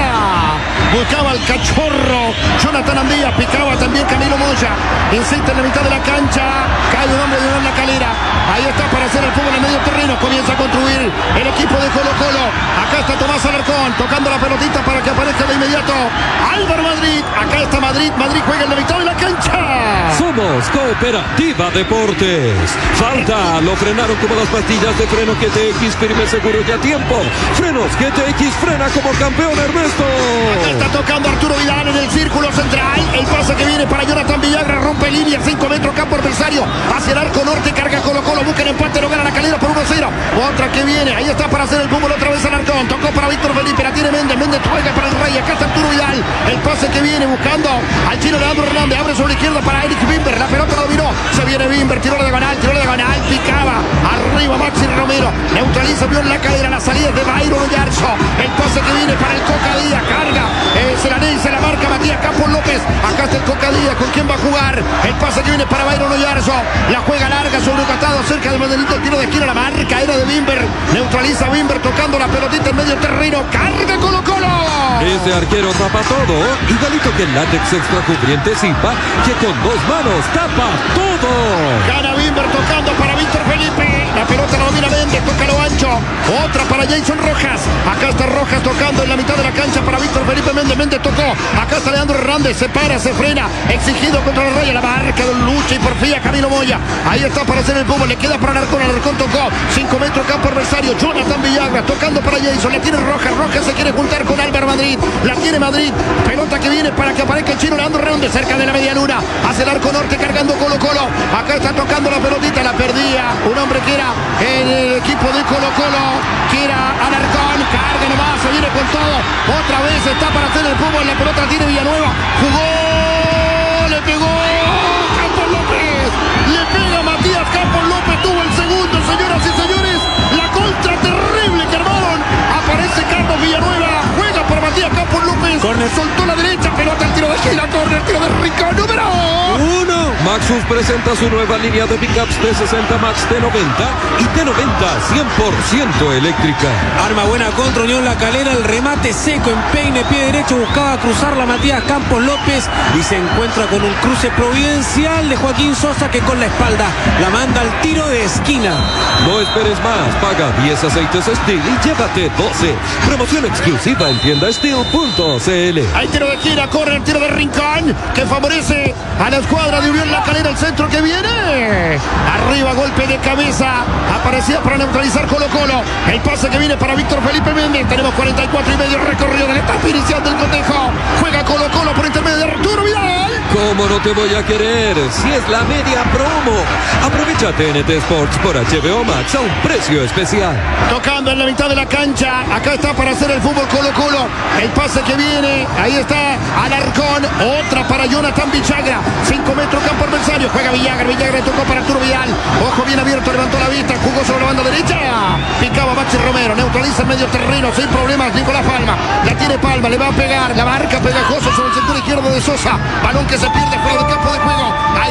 Buscaba el cachorro Jonathan Andía, picaba también Camilo Moya. Insiste en la mitad de la cancha. Cae un hombre de Unión La Calera. Ahí está para hacer el fútbol en medio terreno. Comienza a construir el equipo de Colo-Colo. Acá está Tomás Alarcón tocando la pelotita para que aparezca de inmediato Álvaro Madrid. Acá está Madrid. Madrid juega en la mitad de la cancha. Somos Cooperativa Deportes. Falta, lo frenaron como las pastillas de freno GTX Firme Seguro y a tiempo. Frenos GTX, frena como campeón, Ernesto. Acá está tocando Arturo Vidal en el círculo central. El pase que viene para Jonathan Villagra, rompe línea, 5 metros, campo adversario, hacia el arco norte, carga Colo-Colo, busca el empate, lo gana La Calera por 1-0. Otra que viene, ahí está para hacer el fútbol otra vez Alarcón, tocó para Víctor Felipe, la tiene Méndez, Méndez juega para el Rey, acá está Arturo Vidal, el pase que viene buscando al chino Leandro Hernández, abre sobre la izquierda para Eric Bimber, la pelota lo dominó, se viene Bimber, tiró la diagonal, picaba, arriba Maxi Romero, neutraliza bien La Calera, la salida de Bayron Oyarzo, el pase que viene para el Coca Díaz, carga, se la ley, se la marca Matías Campos López, acá está el Coca Díaz, ¿con quién va a jugar? El pase que viene para Bayron Oyarzo, la juega larga sobre Castado, cerca del banderito, el tiro de esquina, la marca era de Bimber, neutraliza Bimber tocando la pelotita en medio terreno, carga Colo-Colo. Ese arquero tapa todo, igualito que el látex extra cubriente Zipa, que con 2 manos tapa todo. Gana Bimber tocando para Víctor Felipe, la pelota la domina Méndez, toca lo ancho, otra para Jason Rojas, acá está Rojas tocando en la mitad de la cancha para Víctor Felipe Méndez, Méndez tocó, acá está Leandro Hernández, se para, se frena, exigido contra la raya, la marca de lucha y porfía Camilo Moya, ahí está para hacer el fútbol, le queda para Alarcón tocó, 5 metros campo adversario, Jonathan Villagra tocando para Jason, la tiene Rojas se quiere juntar con Álvaro Madrid, la tiene Madrid, pelota que viene para que aparezca el chino Leandro Hernández, cerca de la media luna, hacia el arco norte cargando Colo-Colo, acá está tocando la pelotita, la perdía un hombre que era en el equipo de Colo-Colo, que era Alarcón, carga nomás, se viene con todo, otra vez está para hacer el fútbol, la pelota tiene Villanueva, jugó, le pegó Campos López, le pega Matías Campos López, tuvo el segundo, señoras y señores, la contra terrible que armaron, aparece Carlos Villanueva, juega por Matías Campos López, soltó la derecha, pelota al tiro de esquina, corner, tiro de Rincón, número 1. Maxus presenta su nueva línea de pickups T60 Max T90 y T90 100% eléctrica. Arma buena contra Unión La Calera, el remate seco en peine, pie derecho, buscaba cruzarla Matías Campos López y se encuentra con un cruce providencial de Joaquín Sosa, que con la espalda la manda al tiro de esquina. No esperes más, paga 10 aceites Steel y llévate 12. Promoción exclusiva en tienda Steel.cl. Hay tiro de esquina, corre el tiro de Rincón, que favorece a la escuadra de Unión La Calera, el centro que viene. Arriba, golpe de cabeza. Aparecía para neutralizar Colo-Colo. El pase que viene para Víctor Felipe Méndez. Tenemos 44 y medio recorrido de la etapa inicial del cotejo. Juega Colo-Colo por intermedio de Arturo Vidal. ¿Cómo no te voy a querer si es la media promo? Aprovecha TNT Sports por HBO Max a un precio especial. Tocando en la mitad de la cancha. Acá está para hacer el fútbol Colo-Colo. El pase que viene. Ahí está Alarcón. Otra para Jonathan Villagra. 5 metros campo adversario. Juega Villagra tocó para Arturo Vidal. Ojo bien abierto, levantó la vista. Jugó sobre la banda derecha. Picaba Maxi Romero. Neutraliza el medio terreno sin problemas. Nicolás Palma. La tiene Palma. Le va a pegar. La marca pegajoso sobre el sector izquierdo de Sosa. Balón que se pierde fuera del campo de juego. Ahí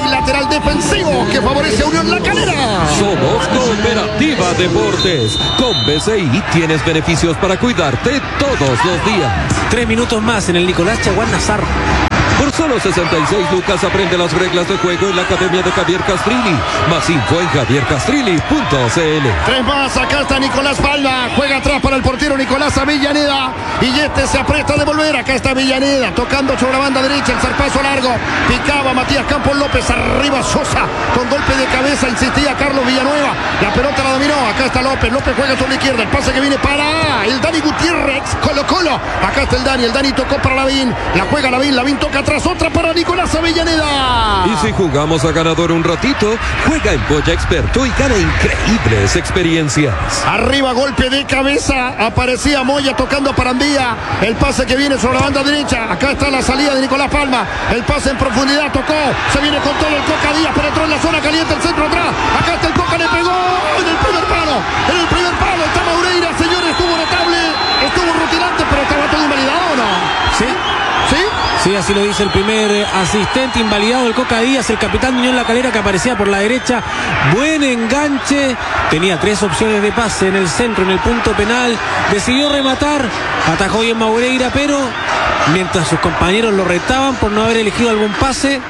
lateral defensivo que favorece a Unión La Calera. Somos Cooperativa Deportes. Con BCI tienes beneficios para cuidarte todos los días. 3 minutos más en el Nicolás Chaguán Nazar. Por solo 66 lucas aprende las reglas de juego en la Academia de Javier Castrilli. Más info en javiercastrilli.cl. 3 más, acá está Nicolás Palma. Juega atrás para el portero Nicolás Avellaneda. Y este se aprieta de volver. Acá está Avellaneda tocando sobre la banda derecha. El zarpazo largo. Picaba Matías Campos López. Arriba Sosa. Con golpe de cabeza insistía Carlos Villanueva. La pelota la dominó. Acá está López. López juega sobre la izquierda. El pase que viene para el Dani Gutiérrez. Colo. Acá está el Dani. El Dani tocó para Lavín. La juega Lavín. Lavín toca atrás. Otra para Nicolás Avellaneda. Y si jugamos a ganador un ratito, juega en Polla Experto y gana increíbles experiencias. Arriba, golpe de cabeza. Aparecía Moya tocando para Andía. El pase que viene sobre la banda derecha. Acá está la salida de Nicolás Palma. El pase en profundidad. Tocó. Se viene con todo el Coca Díaz. Penetró en la zona caliente. El centro atrás. Acá está el Coca. Le pegó en el primer palo. En el primer palo está Maureira. Señores, estuvo notable. Estuvo rutilante, pero estaba todo invalidado, ¿o no? ¿Sí? ¿Sí? Sí, así lo dice el primer asistente, invalidado el Coca Díaz, el capitán de Unión La Calera, que aparecía por la derecha. Buen enganche, tenía 3 opciones de pase en el centro, en el punto penal, decidió rematar, atajó bien Maureira, pero mientras sus compañeros lo retaban por no haber elegido algún pase,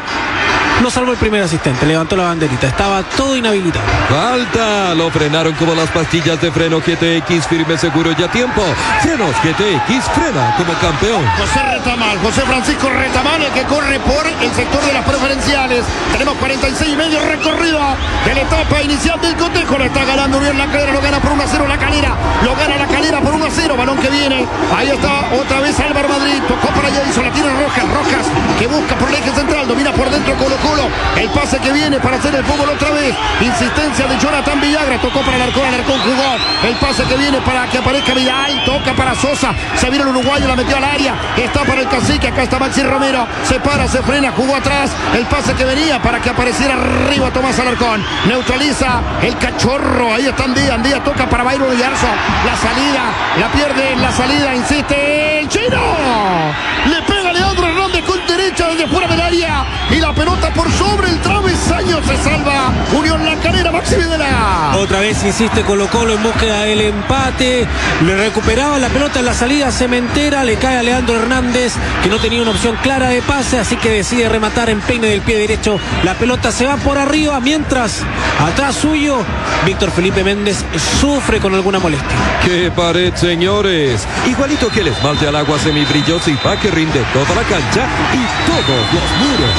no salvó el primer asistente, levantó la banderita, estaba todo inhabilitado. Falta, lo frenaron como las pastillas de freno GTX, firme, seguro y a tiempo. Frenos GTX, frena como campeón. José Francisco Retamal, el que corre por el sector de las preferenciales. Tenemos 46 y medio recorrido de la etapa inicial del cotejo. Lo está ganando Unión La Calera, lo gana por 1-0 La Calera. Lo gana La Calera por 1-0, balón que viene. Ahí está otra vez Álvaro Madrid, tocó para Jason, la tiene Rojas, que busca por el eje central, domina por dentro Colo. El pase que viene para hacer el fútbol otra vez. Insistencia de Jonathan Villagra. Tocó para Alarcón jugó. El pase que viene para que aparezca Vidal. Toca para Sosa. Se vino el uruguayo, la metió al área. Está para el cacique. Acá está Maxi Romero. Se para, se frena, jugó atrás. El pase que venía para que apareciera arriba Tomás Alarcón. Neutraliza el cachorro. Ahí está Andía. Toca para Byron Yarzo. La salida. La pierde en la salida. Insiste el chino. Le pega Leandro Hernández con derecha desde fuera del área. Y la pelota por sobre el travesaño, se salva Unión La Calera. Maxi Videla. Otra vez insiste Colo-Colo en búsqueda del empate. Le recuperaba la pelota en la salida cementera. Le cae a Leandro Hernández, que no tenía una opción clara de pase, así que decide rematar en peine del pie derecho. La pelota se va por arriba, mientras atrás suyo Víctor Felipe Méndez sufre con alguna molestia. ¡Qué pared, señores! Igualito que el esmalte al agua semibrilloso y pa' que rinde toda la cancha y todos los muros.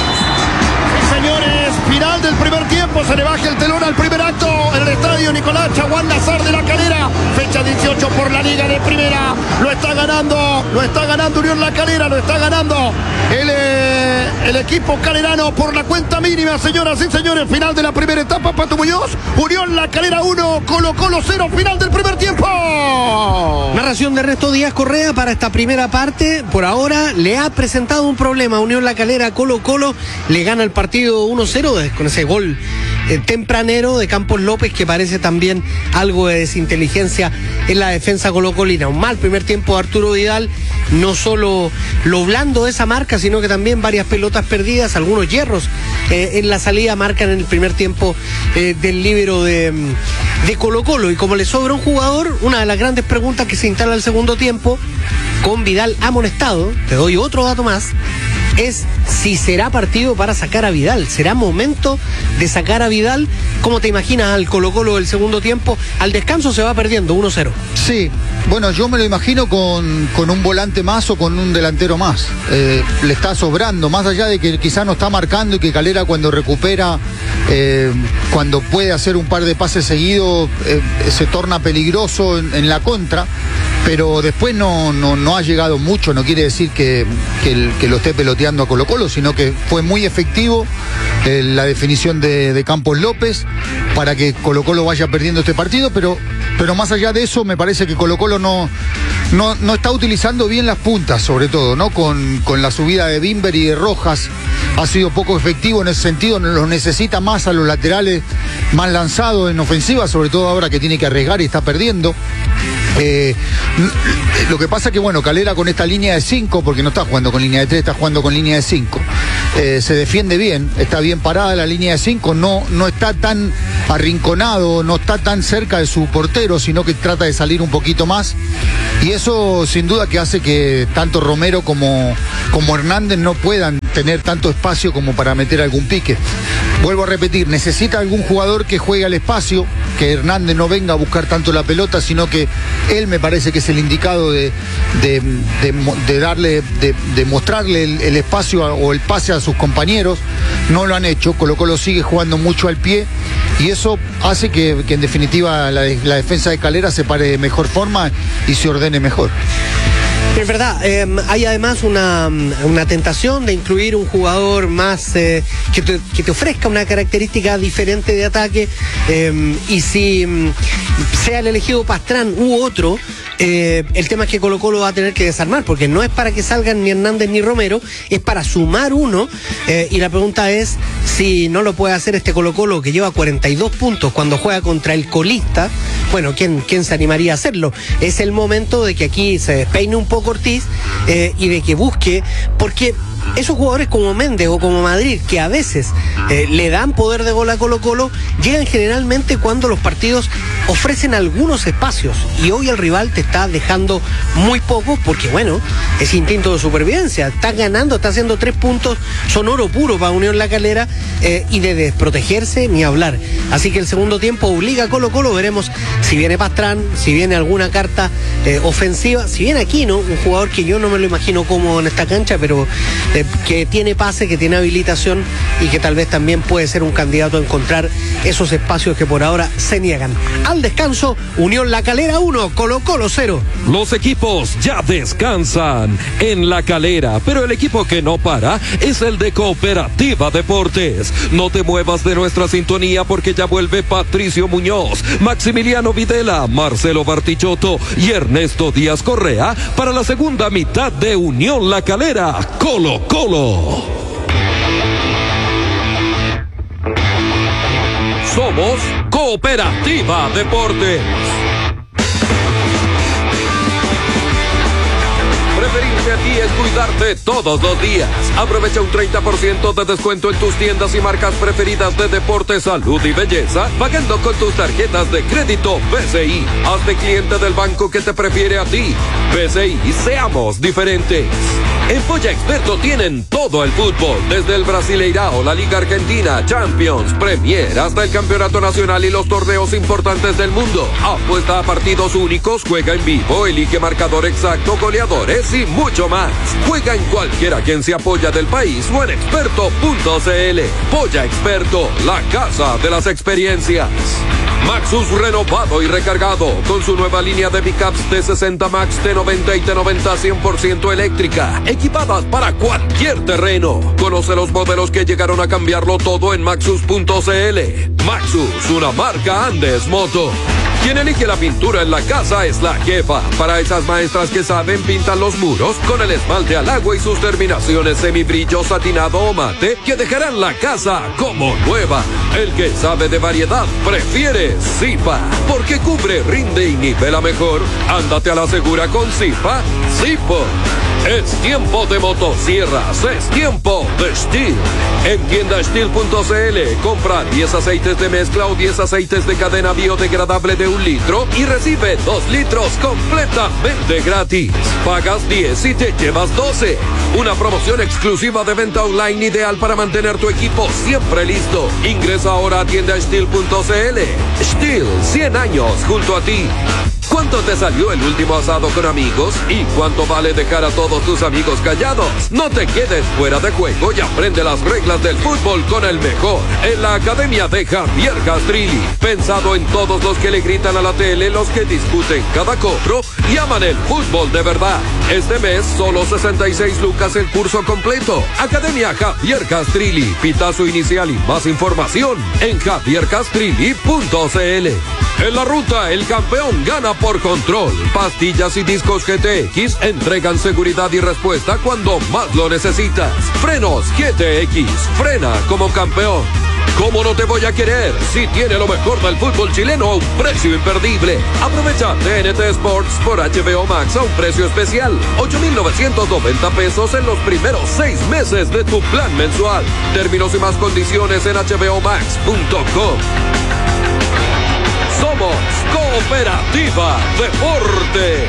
Señores, final del primer tiempo, se le baja el telón al primer acto en el estadio Nicolás Chaguán Nazar de La Calera, fecha 18 por la Liga de Primera. Lo está ganando Unión La Calera, lo está ganando el equipo calerano por la cuenta mínima, señoras y señores. Final de la primera etapa, Pato Muñoz. Unión La Calera 1, Colo-Colo 0, final del primer tiempo. Narración de Ernesto Díaz Correa para esta primera parte. Por ahora le ha presentado un problema a Unión La Calera. Colo-Colo le gana el partido 1-0 con ese gol tempranero de Campos López, que parece también algo de desinteligencia en la defensa colocolina. Un mal primer tiempo de Arturo Vidal, no solo lo blando de esa marca, sino que también varias pelotas perdidas, algunos hierros en la salida marcan en el primer tiempo del líbero de Colo-Colo. Y como le sobra un jugador, una de las grandes preguntas que se instala al segundo tiempo, con Vidal amonestado, te doy otro dato más, es si será partido para sacar a Vidal. ¿Será momento de sacar a Vidal? ¿Cómo te imaginas al Colo-Colo del segundo tiempo? Al descanso se va perdiendo 1-0. Sí, bueno, yo me lo imagino con un volante más o con un delantero más. Le está sobrando, más allá de que quizá no está marcando y que Calera cuando recupera, cuando puede hacer un par de pases seguidos, se torna peligroso en la contra. Pero después no ha llegado mucho, no quiere decir que lo esté peloteando a Colo-Colo, sino que fue muy efectivo la definición de Campos López para que Colo-Colo vaya perdiendo este partido, pero más allá de eso me parece que Colo-Colo no está utilizando bien las puntas, sobre todo, ¿no? Con la subida de Bimber y de Rojas ha sido poco efectivo en ese sentido, los necesita más a los laterales, más lanzados en ofensiva, sobre todo ahora que tiene que arriesgar y está perdiendo. Lo que pasa que, bueno, Calera con esta línea de 5, porque no está jugando con línea de 3, está jugando con línea de 5. se defiende bien, está bien parada la línea de 5, no está tan arrinconado, no está tan cerca de su portero, sino que trata de salir un poquito más, y eso sin duda que hace que tanto Romero como Hernández no puedan tener tanto espacio como para meter algún pique. Vuelvo a repetir, necesita algún jugador que juegue al espacio, que Hernández no venga a buscar tanto la pelota, sino que él me parece que es el indicado de mostrarle el espacio o el pase a sus compañeros. No lo han hecho, Colo-Colo sigue jugando mucho al pie, y eso hace que en definitiva la defensa de Calera se pare de mejor forma y se ordene mejor. Es verdad, hay además una tentación de incluir un jugador más que te ofrezca una característica diferente de ataque, y si sea el elegido Pastrán u otro, el tema es que Colo-Colo va a tener que desarmar, porque no es para que salgan ni Hernández ni Romero, es para sumar uno, y la pregunta es si no lo puede hacer este Colo-Colo que lleva 42 puntos cuando juega contra el colista. Bueno, ¿quién se animaría a hacerlo? Es el momento de que aquí se despeine un poco Ortiz, y de que busque, porque esos jugadores como Méndez o como Madrid, que a veces le dan poder de gol a Colo-Colo, llegan generalmente cuando los partidos ofrecen algunos espacios, y hoy el rival te está dejando muy poco, porque bueno, es instinto de supervivencia, está ganando, está haciendo 3 puntos, son oro puro para Unión La Calera, y de desprotegerse ni hablar. Así que el segundo tiempo obliga a Colo-Colo, veremos si viene Pastrán, si viene alguna carta ofensiva, si viene Aquino, un jugador que yo no me lo imagino cómodo en esta cancha, pero que tiene pase, que tiene habilitación, y que tal vez también puede ser un candidato a encontrar esos espacios que por ahora se niegan. Al descanso, Unión La Calera 1, Colo-Colo 0. Los equipos ya descansan en La Calera, pero el equipo que no para es el de Cooperativa Deportes. No te muevas de nuestra sintonía, porque ya vuelve Patricio Muñoz, Maximiliano Videla, Marcelo Bartichotto y Ernesto Díaz Correa para la segunda mitad de Unión La Calera, Colo-Colo. Somos Cooperativa Deportes. Preferirte a ti es cuidarte todos los días. Aprovecha un 30% de descuento en tus tiendas y marcas preferidas de deporte, salud y belleza, pagando con tus tarjetas de crédito BCI. Hazte cliente del banco que te prefiere a ti. BCI, seamos diferentes. En Polla Experto tienen todo el fútbol, desde el Brasileirao, la Liga Argentina, Champions, Premier, hasta el Campeonato Nacional y los torneos importantes del mundo. Apuesta a partidos únicos, juega en vivo, elige marcador exacto, goleadores y mucho más. Juega en cualquier agencia Polla del país o en experto.cl. Polla Experto, la casa de las experiencias. Maxus renovado y recargado con su nueva línea de pickups T60 Max, T90 y T90 100% eléctrica, equipadas para cualquier terreno. Conoce los modelos que llegaron a cambiarlo todo en Maxus.cl. Maxus, una marca Andes Moto. Quien elige la pintura en la casa es la jefa. Para esas maestras que saben, pintan los muros con el esmalte al agua y sus terminaciones semibrillo, satinado o mate que dejarán la casa como nueva. El que sabe de variedad prefiere Zipa, porque cubre, rinde y nivela mejor. Ándate a la segura con Zipa. Zipo. Es tiempo de motosierras, es tiempo de Stihl. En tiendasteel.cl compra 10 aceites de mezcla o 10 aceites de cadena biodegradable de 1 litro y recibe 2 litros completamente gratis. Pagas 10 y te llevas 12. Una promoción exclusiva de venta online ideal para mantener tu equipo siempre listo. Ingresa ahora a tiendasteel.cl. Stihl, 100 años junto a ti. ¿Cuánto te salió el último asado con amigos? ¿Y cuánto vale dejar a todos tus amigos callados? No te quedes fuera de juego y aprende las reglas del fútbol con el mejor en la Academia de Javier Castrilli. Pensado en todos los que le gritan a la tele, los que discuten cada cobro y aman el fútbol de verdad. Este mes solo 66 lucas el curso completo. Academia Javier Castrilli. Pitazo inicial y más información en javiercastrilli.cl. En la ruta, el campeón gana por control. Pastillas y discos GTX entregan seguridad y respuesta cuando más lo necesitas. Frenos GTX, frena como campeón. ¿Cómo no te voy a querer si tiene lo mejor del fútbol chileno a un precio imperdible? Aprovecha TNT Sports por HBO Max a un precio especial. 8,990 pesos en los primeros 6 meses de tu plan mensual. Términos y más condiciones en hbomax.com. Somos Cooperativa Deportes.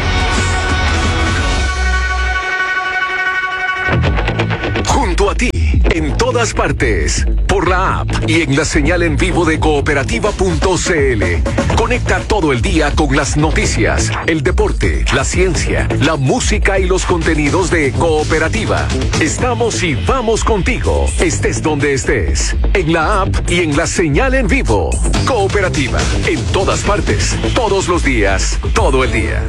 Junto a ti, en todas partes, por la app y en la señal en vivo de cooperativa.cl. Conecta todo el día con las noticias, el deporte, la ciencia, la música y los contenidos de Cooperativa. Estamos y vamos contigo, estés donde estés, en la app y en la señal en vivo. Cooperativa, en todas partes, todos los días, todo el día.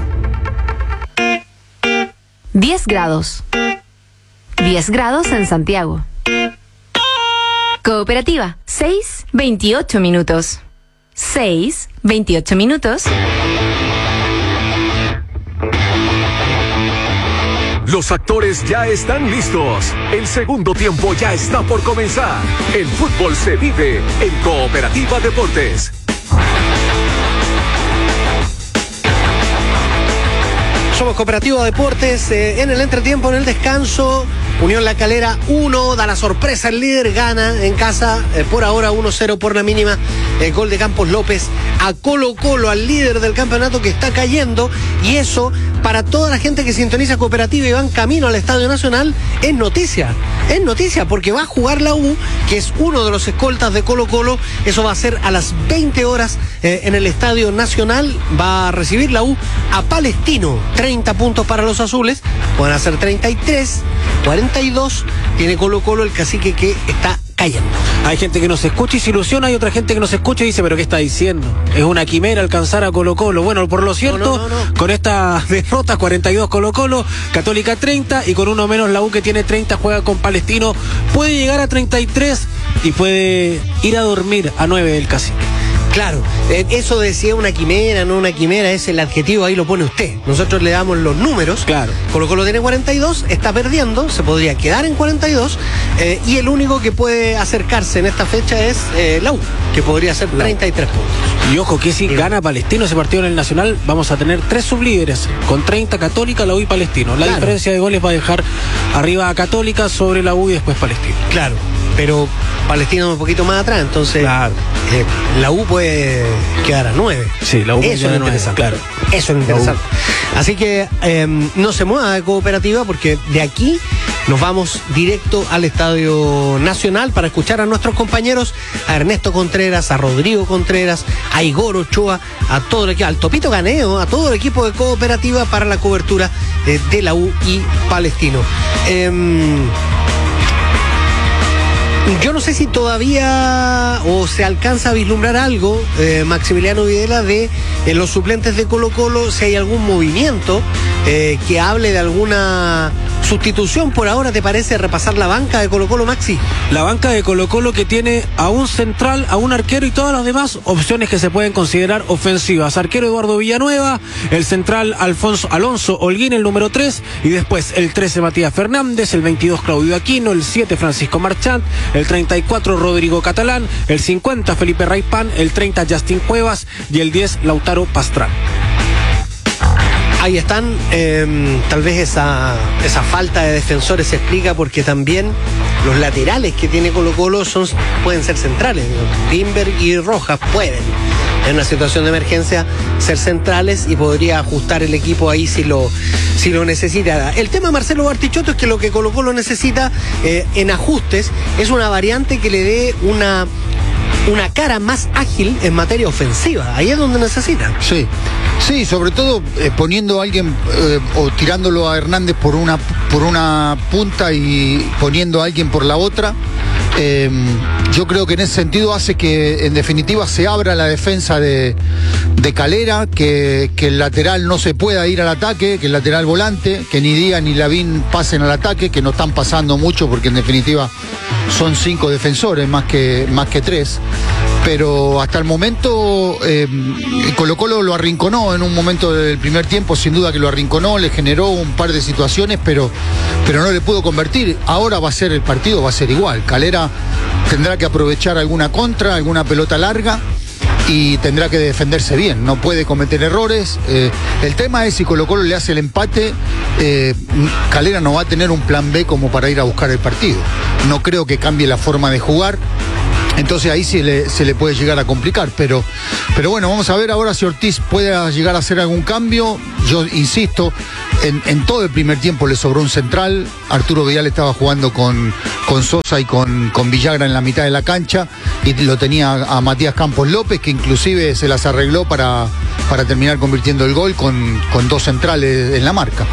10 grados. 10 grados en Santiago. Cooperativa, 6:28 minutos. 6:28 minutos. Los actores ya están listos. El segundo tiempo ya está por comenzar. El fútbol se vive en Cooperativa Deportes. Somos Cooperativa Deportes, en el entretiempo, en el descanso. Unión La Calera 1, da la sorpresa, el líder gana en casa, por ahora 1-0 por la mínima, gol de Campos López a Colo-Colo, al líder del campeonato que está cayendo, y eso para toda la gente que sintoniza Cooperativa y va en camino al Estadio Nacional es noticia porque va a jugar la U, que es uno de los escoltas de Colo-Colo. Eso va a ser a las 20 horas en el Estadio Nacional. Va a recibir la U a Palestino. 30 puntos para los azules, pueden hacer 33, 42, tiene Colo-Colo, el cacique que está cayendo. Hay gente que nos escucha y se ilusiona, hay otra gente que nos escucha y dice, pero ¿qué está diciendo? Es una quimera alcanzar a Colo-Colo. Bueno, por lo cierto, no. Con esta derrota, 42 Colo-Colo, Católica 30, y con uno menos la U, que tiene 30, juega con Palestino, puede llegar a 33 y puede ir a dormir a 9 del cacique. Claro, eso decía una quimera, no una quimera, es el adjetivo, ahí lo pone usted. Nosotros le damos los números. Claro. Colo-Colo tiene 42, está perdiendo, se podría quedar en 42, y el único que puede acercarse en esta fecha es la U, que podría ser 33 puntos. Y ojo que si gana Palestino ese partido en el Nacional, vamos a tener 3 sublíderes, con 30 Católica, la U y Palestino. La diferencia de goles va a dejar arriba a Católica sobre la U y después Palestino. Claro, pero Palestino un poquito más atrás, entonces claro. La U puede quedar a 9. Sí, la U eso es interesante. Claro. Eso es interesante. Así que no se mueva de Cooperativa, porque de aquí nos vamos directo al Estadio Nacional para escuchar a nuestros compañeros, a Ernesto Contreras, a Rodrigo Contreras, a Igor Ochoa, a todo el equipo, al Topito Ganeo, a todo el equipo de Cooperativa para la cobertura de la U y Palestino. Yo no sé si todavía o se alcanza a vislumbrar algo, Maximiliano Videla, de los suplentes de Colo-Colo, si hay algún movimiento que hable de alguna sustitución. Por ahora, ¿te parece repasar la banca de Colo-Colo, Maxi? La banca de Colo-Colo, que tiene a un central, a un arquero y todas las demás opciones que se pueden considerar ofensivas. Arquero Eduardo Villanueva, el central Alonso Holguín, el número 3, y después el 13 Matías Fernández, el 22 Claudio Aquino, el 7 Francisco Marchant, el 34 Rodrigo Catalán, el 50 Felipe Raipán, el 30 Justin Cuevas y el 10 Lautaro Pastrán. Ahí están, tal vez esa falta de defensores se explica porque también los laterales que tiene Colo-Colo pueden ser centrales. Timber y Rojas pueden, en una situación de emergencia, ser centrales, y podría ajustar el equipo ahí si lo necesita. El tema de Marcelo Bartichotto es que lo que Colo-Colo necesita en ajustes es una variante que le dé una cara más ágil en materia ofensiva. Ahí es donde necesita. Sí, sobre todo poniendo a alguien o tirándolo a Hernández por una punta y poniendo a alguien por la otra. Yo creo que en ese sentido hace que en definitiva se abra la defensa de Calera, que el lateral no se pueda ir al ataque, que el lateral volante, que ni Díaz ni Lavín pasen al ataque, que no están pasando mucho porque en definitiva son 5 defensores más que 3. pero hasta el momento Colo-Colo lo arrinconó en un momento del primer tiempo, sin duda que lo arrinconó, le generó un par de situaciones, pero no le pudo convertir. Ahora va a ser el partido, va a ser igual. Calera tendrá que aprovechar alguna contra, alguna pelota larga, y tendrá que defenderse bien, no puede cometer errores. El tema es si Colo-Colo le hace el empate, Calera no va a tener un plan B como para ir a buscar el partido. No creo que cambie la forma de jugar. Entonces ahí se le puede llegar a complicar, pero bueno, vamos a ver ahora si Ortiz puede llegar a hacer algún cambio. Yo insisto, en todo el primer tiempo le sobró un central. Arturo Vidal estaba jugando con Sosa y con Villagra en la mitad de la cancha, y lo tenía a Matías Campos López, que inclusive se las arregló para terminar convirtiendo el gol con dos centrales en la marca.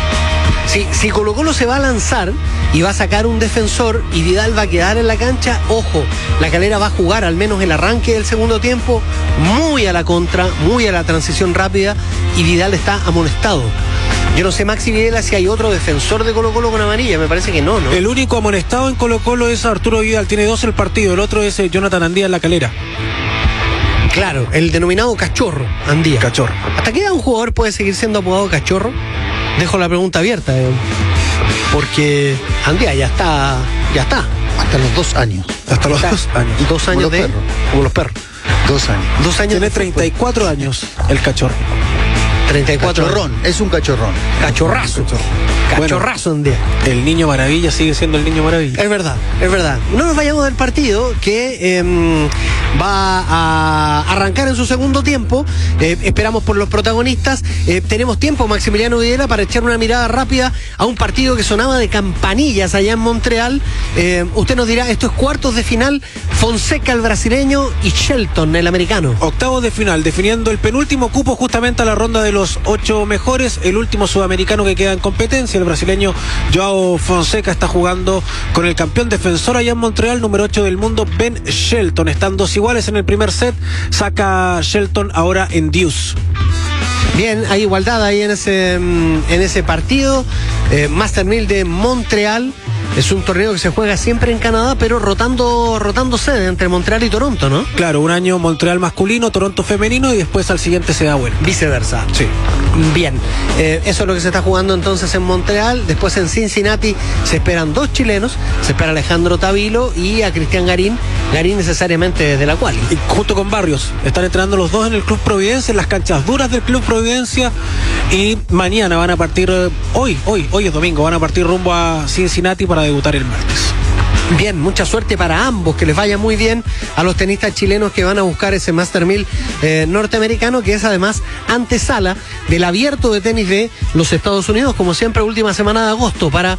Si Colo-Colo se va a lanzar y va a sacar un defensor y Vidal va a quedar en la cancha, ojo, la Calera va a jugar al menos el arranque del segundo tiempo muy a la contra, muy a la transición rápida, y Vidal está amonestado. Yo no sé, Maxi Videla, si hay otro defensor de Colo-Colo con amarilla, me parece que no. El único amonestado en Colo-Colo es Arturo Vidal, tiene 2 el partido, el otro es Jonathan Andía en la Calera. Claro, el denominado cachorro, Andía. Cachorro. ¿Hasta qué edad un jugador puede seguir siendo apodado cachorro? Dejo la pregunta abierta, porque Andía ya está. Hasta los 2 años. Hasta los 2 años. 2 años de... Como los perros. 2 años. 2 años. Tiene 34 años el cachorro. 34. Cachorrón, es un cachorrón. Cachorrazo. Cachorrazo, bueno, un día. El niño maravilla sigue siendo el niño maravilla. Es verdad. No nos vayamos del partido que va a arrancar en su segundo tiempo. Esperamos por los protagonistas. Tenemos tiempo, Maximiliano Videla, para echar una mirada rápida a un partido que sonaba de campanillas allá en Montreal. Usted nos dirá, esto es cuartos de final, Fonseca el brasileño y Shelton el americano. Octavos de final, definiendo el penúltimo cupo justamente a la ronda de los 8 mejores. El último sudamericano que queda en competencia, el brasileño Joao Fonseca, está jugando con el campeón defensor allá en Montreal, número 8 del mundo, Ben Shelton. Están 2 iguales en el primer set, saca Shelton ahora en deuce. Bien, hay igualdad ahí en ese partido. Master 1000 de Montreal. Es un torneo que se juega siempre en Canadá, pero rotando sede entre Montreal y Toronto, ¿no? Claro, un año Montreal masculino, Toronto femenino, y después al siguiente se da vuelta. Viceversa. Sí. Bien, eso es lo que se está jugando entonces en Montreal. Después en Cincinnati se esperan 2 chilenos. Se espera a Alejandro Tavilo y a Cristian Garín necesariamente desde la quali. Y junto con Barrios, están entrenando los dos en el Club Providencia, en las canchas duras del Club Providencia, y mañana van a partir, hoy es domingo, van a partir rumbo a Cincinnati para debutar el martes. Bien, mucha suerte para ambos, que les vaya muy bien a los tenistas chilenos que van a buscar ese Master 1000 norteamericano, que es además antesala del abierto de tenis de los Estados Unidos, como siempre, última semana de agosto para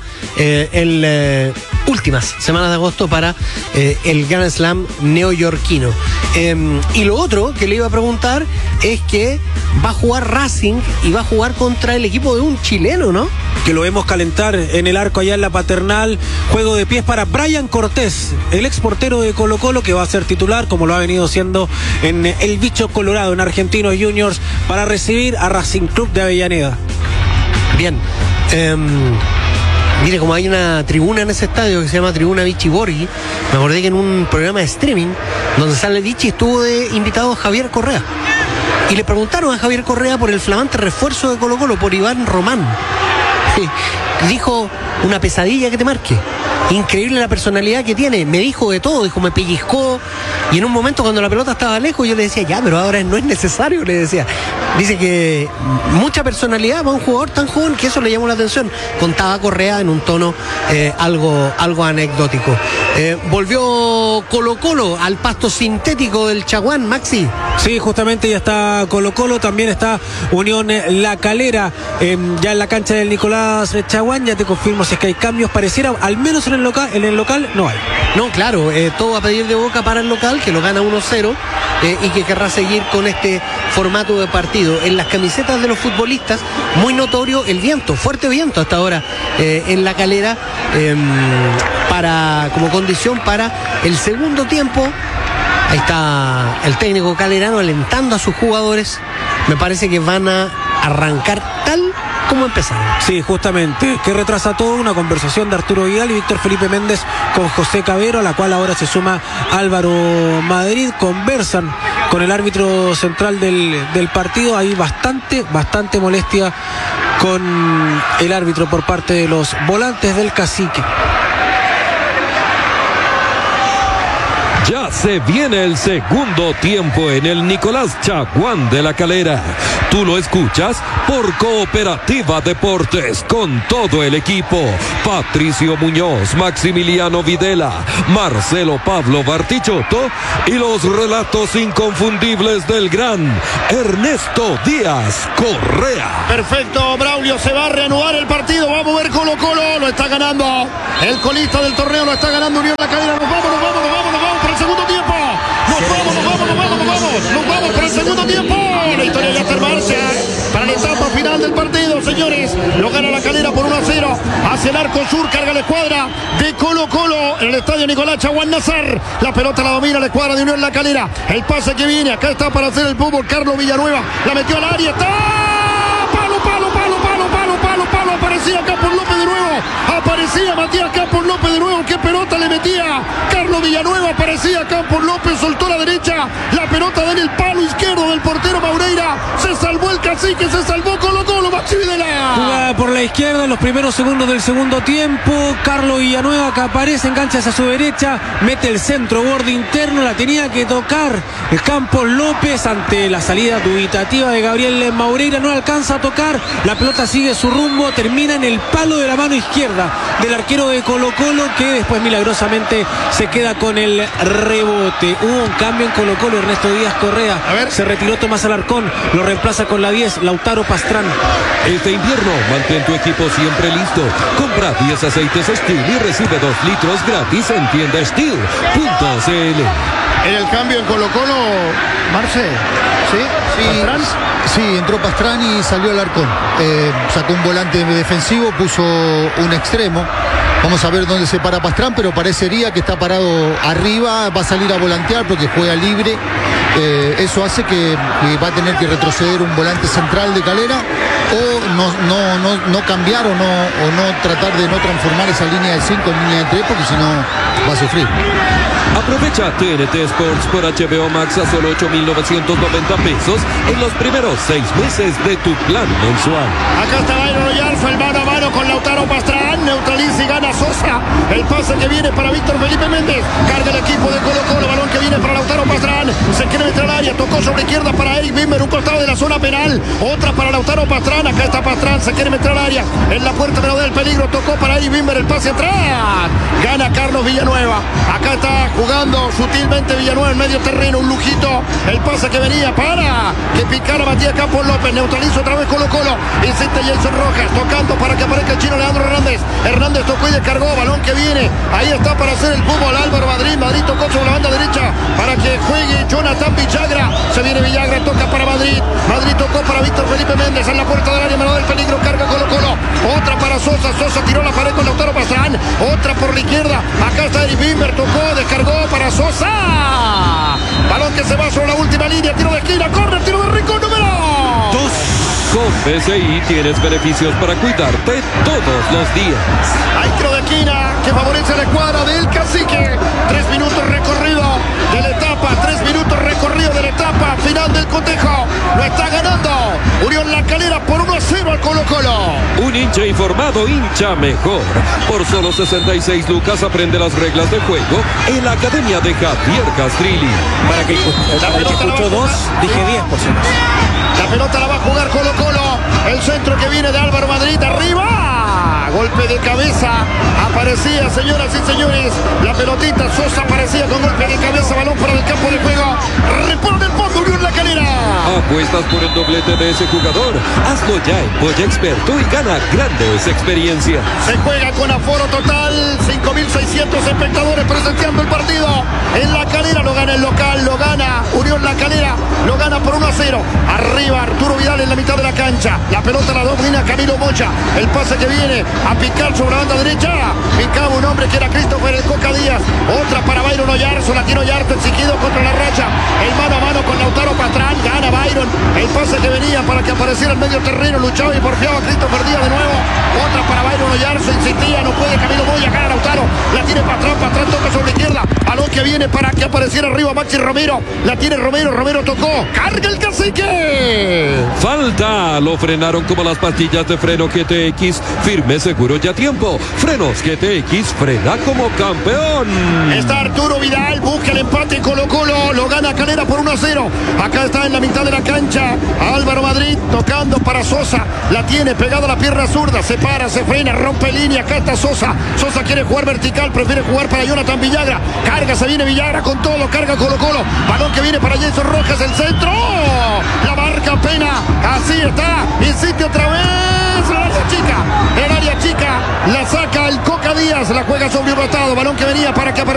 últimas semanas de agosto para el Grand Slam neoyorquino. Y lo otro que le iba a preguntar es que va a jugar Racing y va a jugar contra el equipo de un chileno, ¿no? Que lo vemos calentar en el arco allá en la Paternal. Juego de pies para Brian Cortés, el ex portero de Colo-Colo, que va a ser titular, como lo ha venido siendo en el Bicho Colorado, en Argentinos Juniors, para recibir a Racing Club de Avellaneda. Bien. Mire, como hay una tribuna en ese estadio que se llama Tribuna Vichy Borghi, me acordé que en un programa de streaming donde sale Vichy estuvo de invitado Javier Correa. Y le preguntaron a Javier Correa por el flamante refuerzo de Colo-Colo, por Iván Román. Dijo, una pesadilla que te marque. Increíble la personalidad que tiene. Me dijo de todo, me pellizcó. Y en un momento, cuando la pelota estaba lejos, yo le decía, ya, pero ahora no es necesario, le decía. Dice que mucha personalidad para un jugador tan joven, que eso le llamó la atención. Contaba Correa en un tono algo anecdótico. Volvió Colo-Colo al pasto sintético del Chaguán, Maxi. Sí, justamente ya está Colo-Colo, también está Unión La Calera, ya en la cancha del Nicolás Chaguán. Ya te confirmo si es que hay cambios, pareciera, al menos en el local no hay. No, claro, todo a pedir de boca para el local, que lo gana 1-0 y que querrá seguir con este formato de partido. En las camisetas de los futbolistas, muy notorio el viento, fuerte viento hasta ahora en La Calera, como condición para el segundo tiempo. Ahí está el técnico calerano alentando a sus jugadores. Me parece que van a arrancar tal como empezaron. Sí, justamente, que retrasa todo, una conversación de Arturo Vidal y Víctor Felipe Méndez con José Cabero, a la cual ahora se suma Álvaro Madrid. Conversan con el árbitro central del partido. Hay bastante molestia con el árbitro por parte de los volantes del Cacique. Ya se viene el segundo tiempo en el Nicolás Chaguán de La Calera. Tú lo escuchas por Cooperativa Deportes con todo el equipo. Patricio Muñoz, Maximiliano Videla, Marcelo Pablo Bartichotto y los relatos inconfundibles del gran Ernesto Díaz Correa. Perfecto, Braulio, se va a reanudar el partido. Va a mover Colo-Colo, lo está ganando. El colista del torneo lo está ganando Unión La Calera. Nos vamos para el segundo tiempo. Nos vamos para el segundo tiempo. La historia ya está en marcha para la etapa final del partido, señores. Lo gana La Calera por 1-0. Hacia el arco sur, carga la escuadra de Colo-Colo en el estadio Nicolás Chaguán Nazar. La pelota la domina la escuadra de Unión La Calera. El pase que viene, acá está para hacer el fútbol Carlos Villanueva. La metió al área, está. Aparecía Campos López de nuevo. Aparecía Matías Campos López de nuevo. Qué pelota le metía Carlos Villanueva. Aparecía Campos López. Soltó la derecha. La pelota da en el palo izquierdo del portero Maureira. Se salvó el Cacique. Se salvó Colo-Colo. Maxi Videla. Jugada por la izquierda en los primeros segundos del segundo tiempo. Carlos Villanueva que aparece. Engancha hacia su derecha. Mete el centro. Borde interno. La tenía que tocar el Campos López ante la salida dubitativa de Gabriel Maureira. No alcanza a tocar. La pelota sigue su rumbo. Termina en el palo de la mano izquierda del arquero de Colo-Colo, que después milagrosamente se queda con el rebote. Hubo un cambio en Colo-Colo. Ernesto Díaz Correa se retiró. Tomás Alarcón lo reemplaza con la 10 Lautaro Pastrán. Este invierno mantén tu equipo siempre listo. Compra 10 aceites Steel y recibe 2 litros gratis en tienda Steel.cl. En el cambio en Colo-Colo, Marce, ¿sí? ¿Pastrán? Sí, entró Pastrán y salió Alarcón. Sacó un volante defensivo, puso un extremo. Vamos a ver dónde se para Pastrán, pero parecería que está parado arriba, va a salir a volantear porque juega libre. Eso hace que va a tener que retroceder un volante central de Calera o no cambiar o no tratar de no transformar esa línea de 5 en línea de 3, porque si no va a sufrir. Aprovecha TNT Sports por HBO Max a solo 8,990 pesos en los primeros 6 meses de tu plan mensual. Acá está Byron Oyarzo, el mano a mano con Lautaro Pastrán. Neutraliza y gana Sosa. El pase que viene para Víctor Felipe Méndez. Carga el equipo de Colo-Colo. Balón que viene para Lautaro Pastrán. Se quiere meter al área. Tocó sobre izquierda para Eric Bimber. Un costado de la zona penal. Otra para Lautaro Pastrán. Acá está Pastrán. Se quiere meter al área. En la puerta pero del peligro. Tocó para Eric Bimber. El pase atrás. Gana Carlos Villanueva. Acá está jugando sutilmente Villanueva en medio terreno. Un lujito. El pase que venía para que picara Matías Campos López. Neutraliza otra vez Colo-Colo. Insiste Jason Rojas. Tocando para que aparezca el chino Leandro Hernández. Hernández tocó y descargó. Balón que viene. Ahí está para hacer el fútbol Álvaro Madrid. Madrid tocó sobre la banda derecha para que juegue Jonathan Villagra. Se viene Villagra. Toca para Madrid. Madrid tocó para Víctor Felipe Méndez. En la puerta del área. Menor del peligro. Carga Colo-Colo. Otra para Sosa. Sosa tiró la pared con Lautaro Pastrán. Otra por la izquierda. Acá está Eric Bimber. Tocó. Descargó para Sosa. Balón que se va sobre la última línea. Tiro de esquina. Corre. Tiro de rico. Número 2. Con PCI tienes beneficios para cuidarte todos los días. Hay tiro de esquina que favorece a la escuadra del Cacique. 3 minutos recorrido de la etapa. 3 minutos recorrido de la etapa final del cotejo. Lo está ganando Unión La Calera por 1-0 al Colo-Colo. Un hincha informado, hincha mejor. Por solo 66 lucas aprende las reglas de juego en la academia de Javier Castrilli. Para que escuchó 2, dije 10 por ciento. La pelota la va a jugar Colo-Colo. El centro que viene de Álvaro Madrid. Arriba. Golpe de cabeza. Aparecía, señoras y señores. La pelotita. Sosa aparecía con golpe de cabeza. Balón para el campo de juego. Repone el fondo Unión La Calera. ¿Apuestas por el doblete de ese jugador? Hazlo ya en Polla Experto y gana grandes experiencias. Se juega con aforo total. 5.600 espectadores presenciando el partido. En La Calera lo gana el local. Lo gana Unión La Calera. Lo gana por 1-0. Arriba Arturo Vidal en la mitad de la cancha. La pelota la domina Camilo Mocha. El pase que viene a picar sobre la banda derecha. Picaba un hombre que era Christopher el Coca Díaz. Otra para Byron Oyarzo, la tiene Oyarzo exigido contra la racha. El mano a mano con Lautaro Pastrán, gana Byron. El pase que venía para que apareciera en medio terreno, luchaba y porfiaba Christopher Díaz de nuevo. Otra para Byron Oyarzo, insistía, no puede Camilo Moya, gana Lautaro. La tiene Pastrán toca sobre izquierda. Balón que viene para que apareciera arriba Maxi Romero. La tiene Romero tocó. Carga el cacique. Falta, lo frenaron como las pastillas de freno GTX, firme, seguro y a tiempo. Frenos GTX, frena como campeón. Está Arturo Vidal, busca el empate Colo-Colo, lo gana Calera por 1-0. Acá está en la mitad de la cancha Álvaro Madrid tocando para Sosa. La tiene pegado a la pierna zurda, se para, se frena, rompe línea. Acá está Sosa. Sosa quiere jugar vertical, prefiere jugar para Jonathan Villagra. Carga, se viene Villagra con todo, carga Colo-Colo. Balón que viene para Jason Rojas, el centro. La marca Pena, así está. Insiste otra vez. El área chica, la saca el Coca Díaz, la juega sobre un rotado. Balón que venía para que aparezca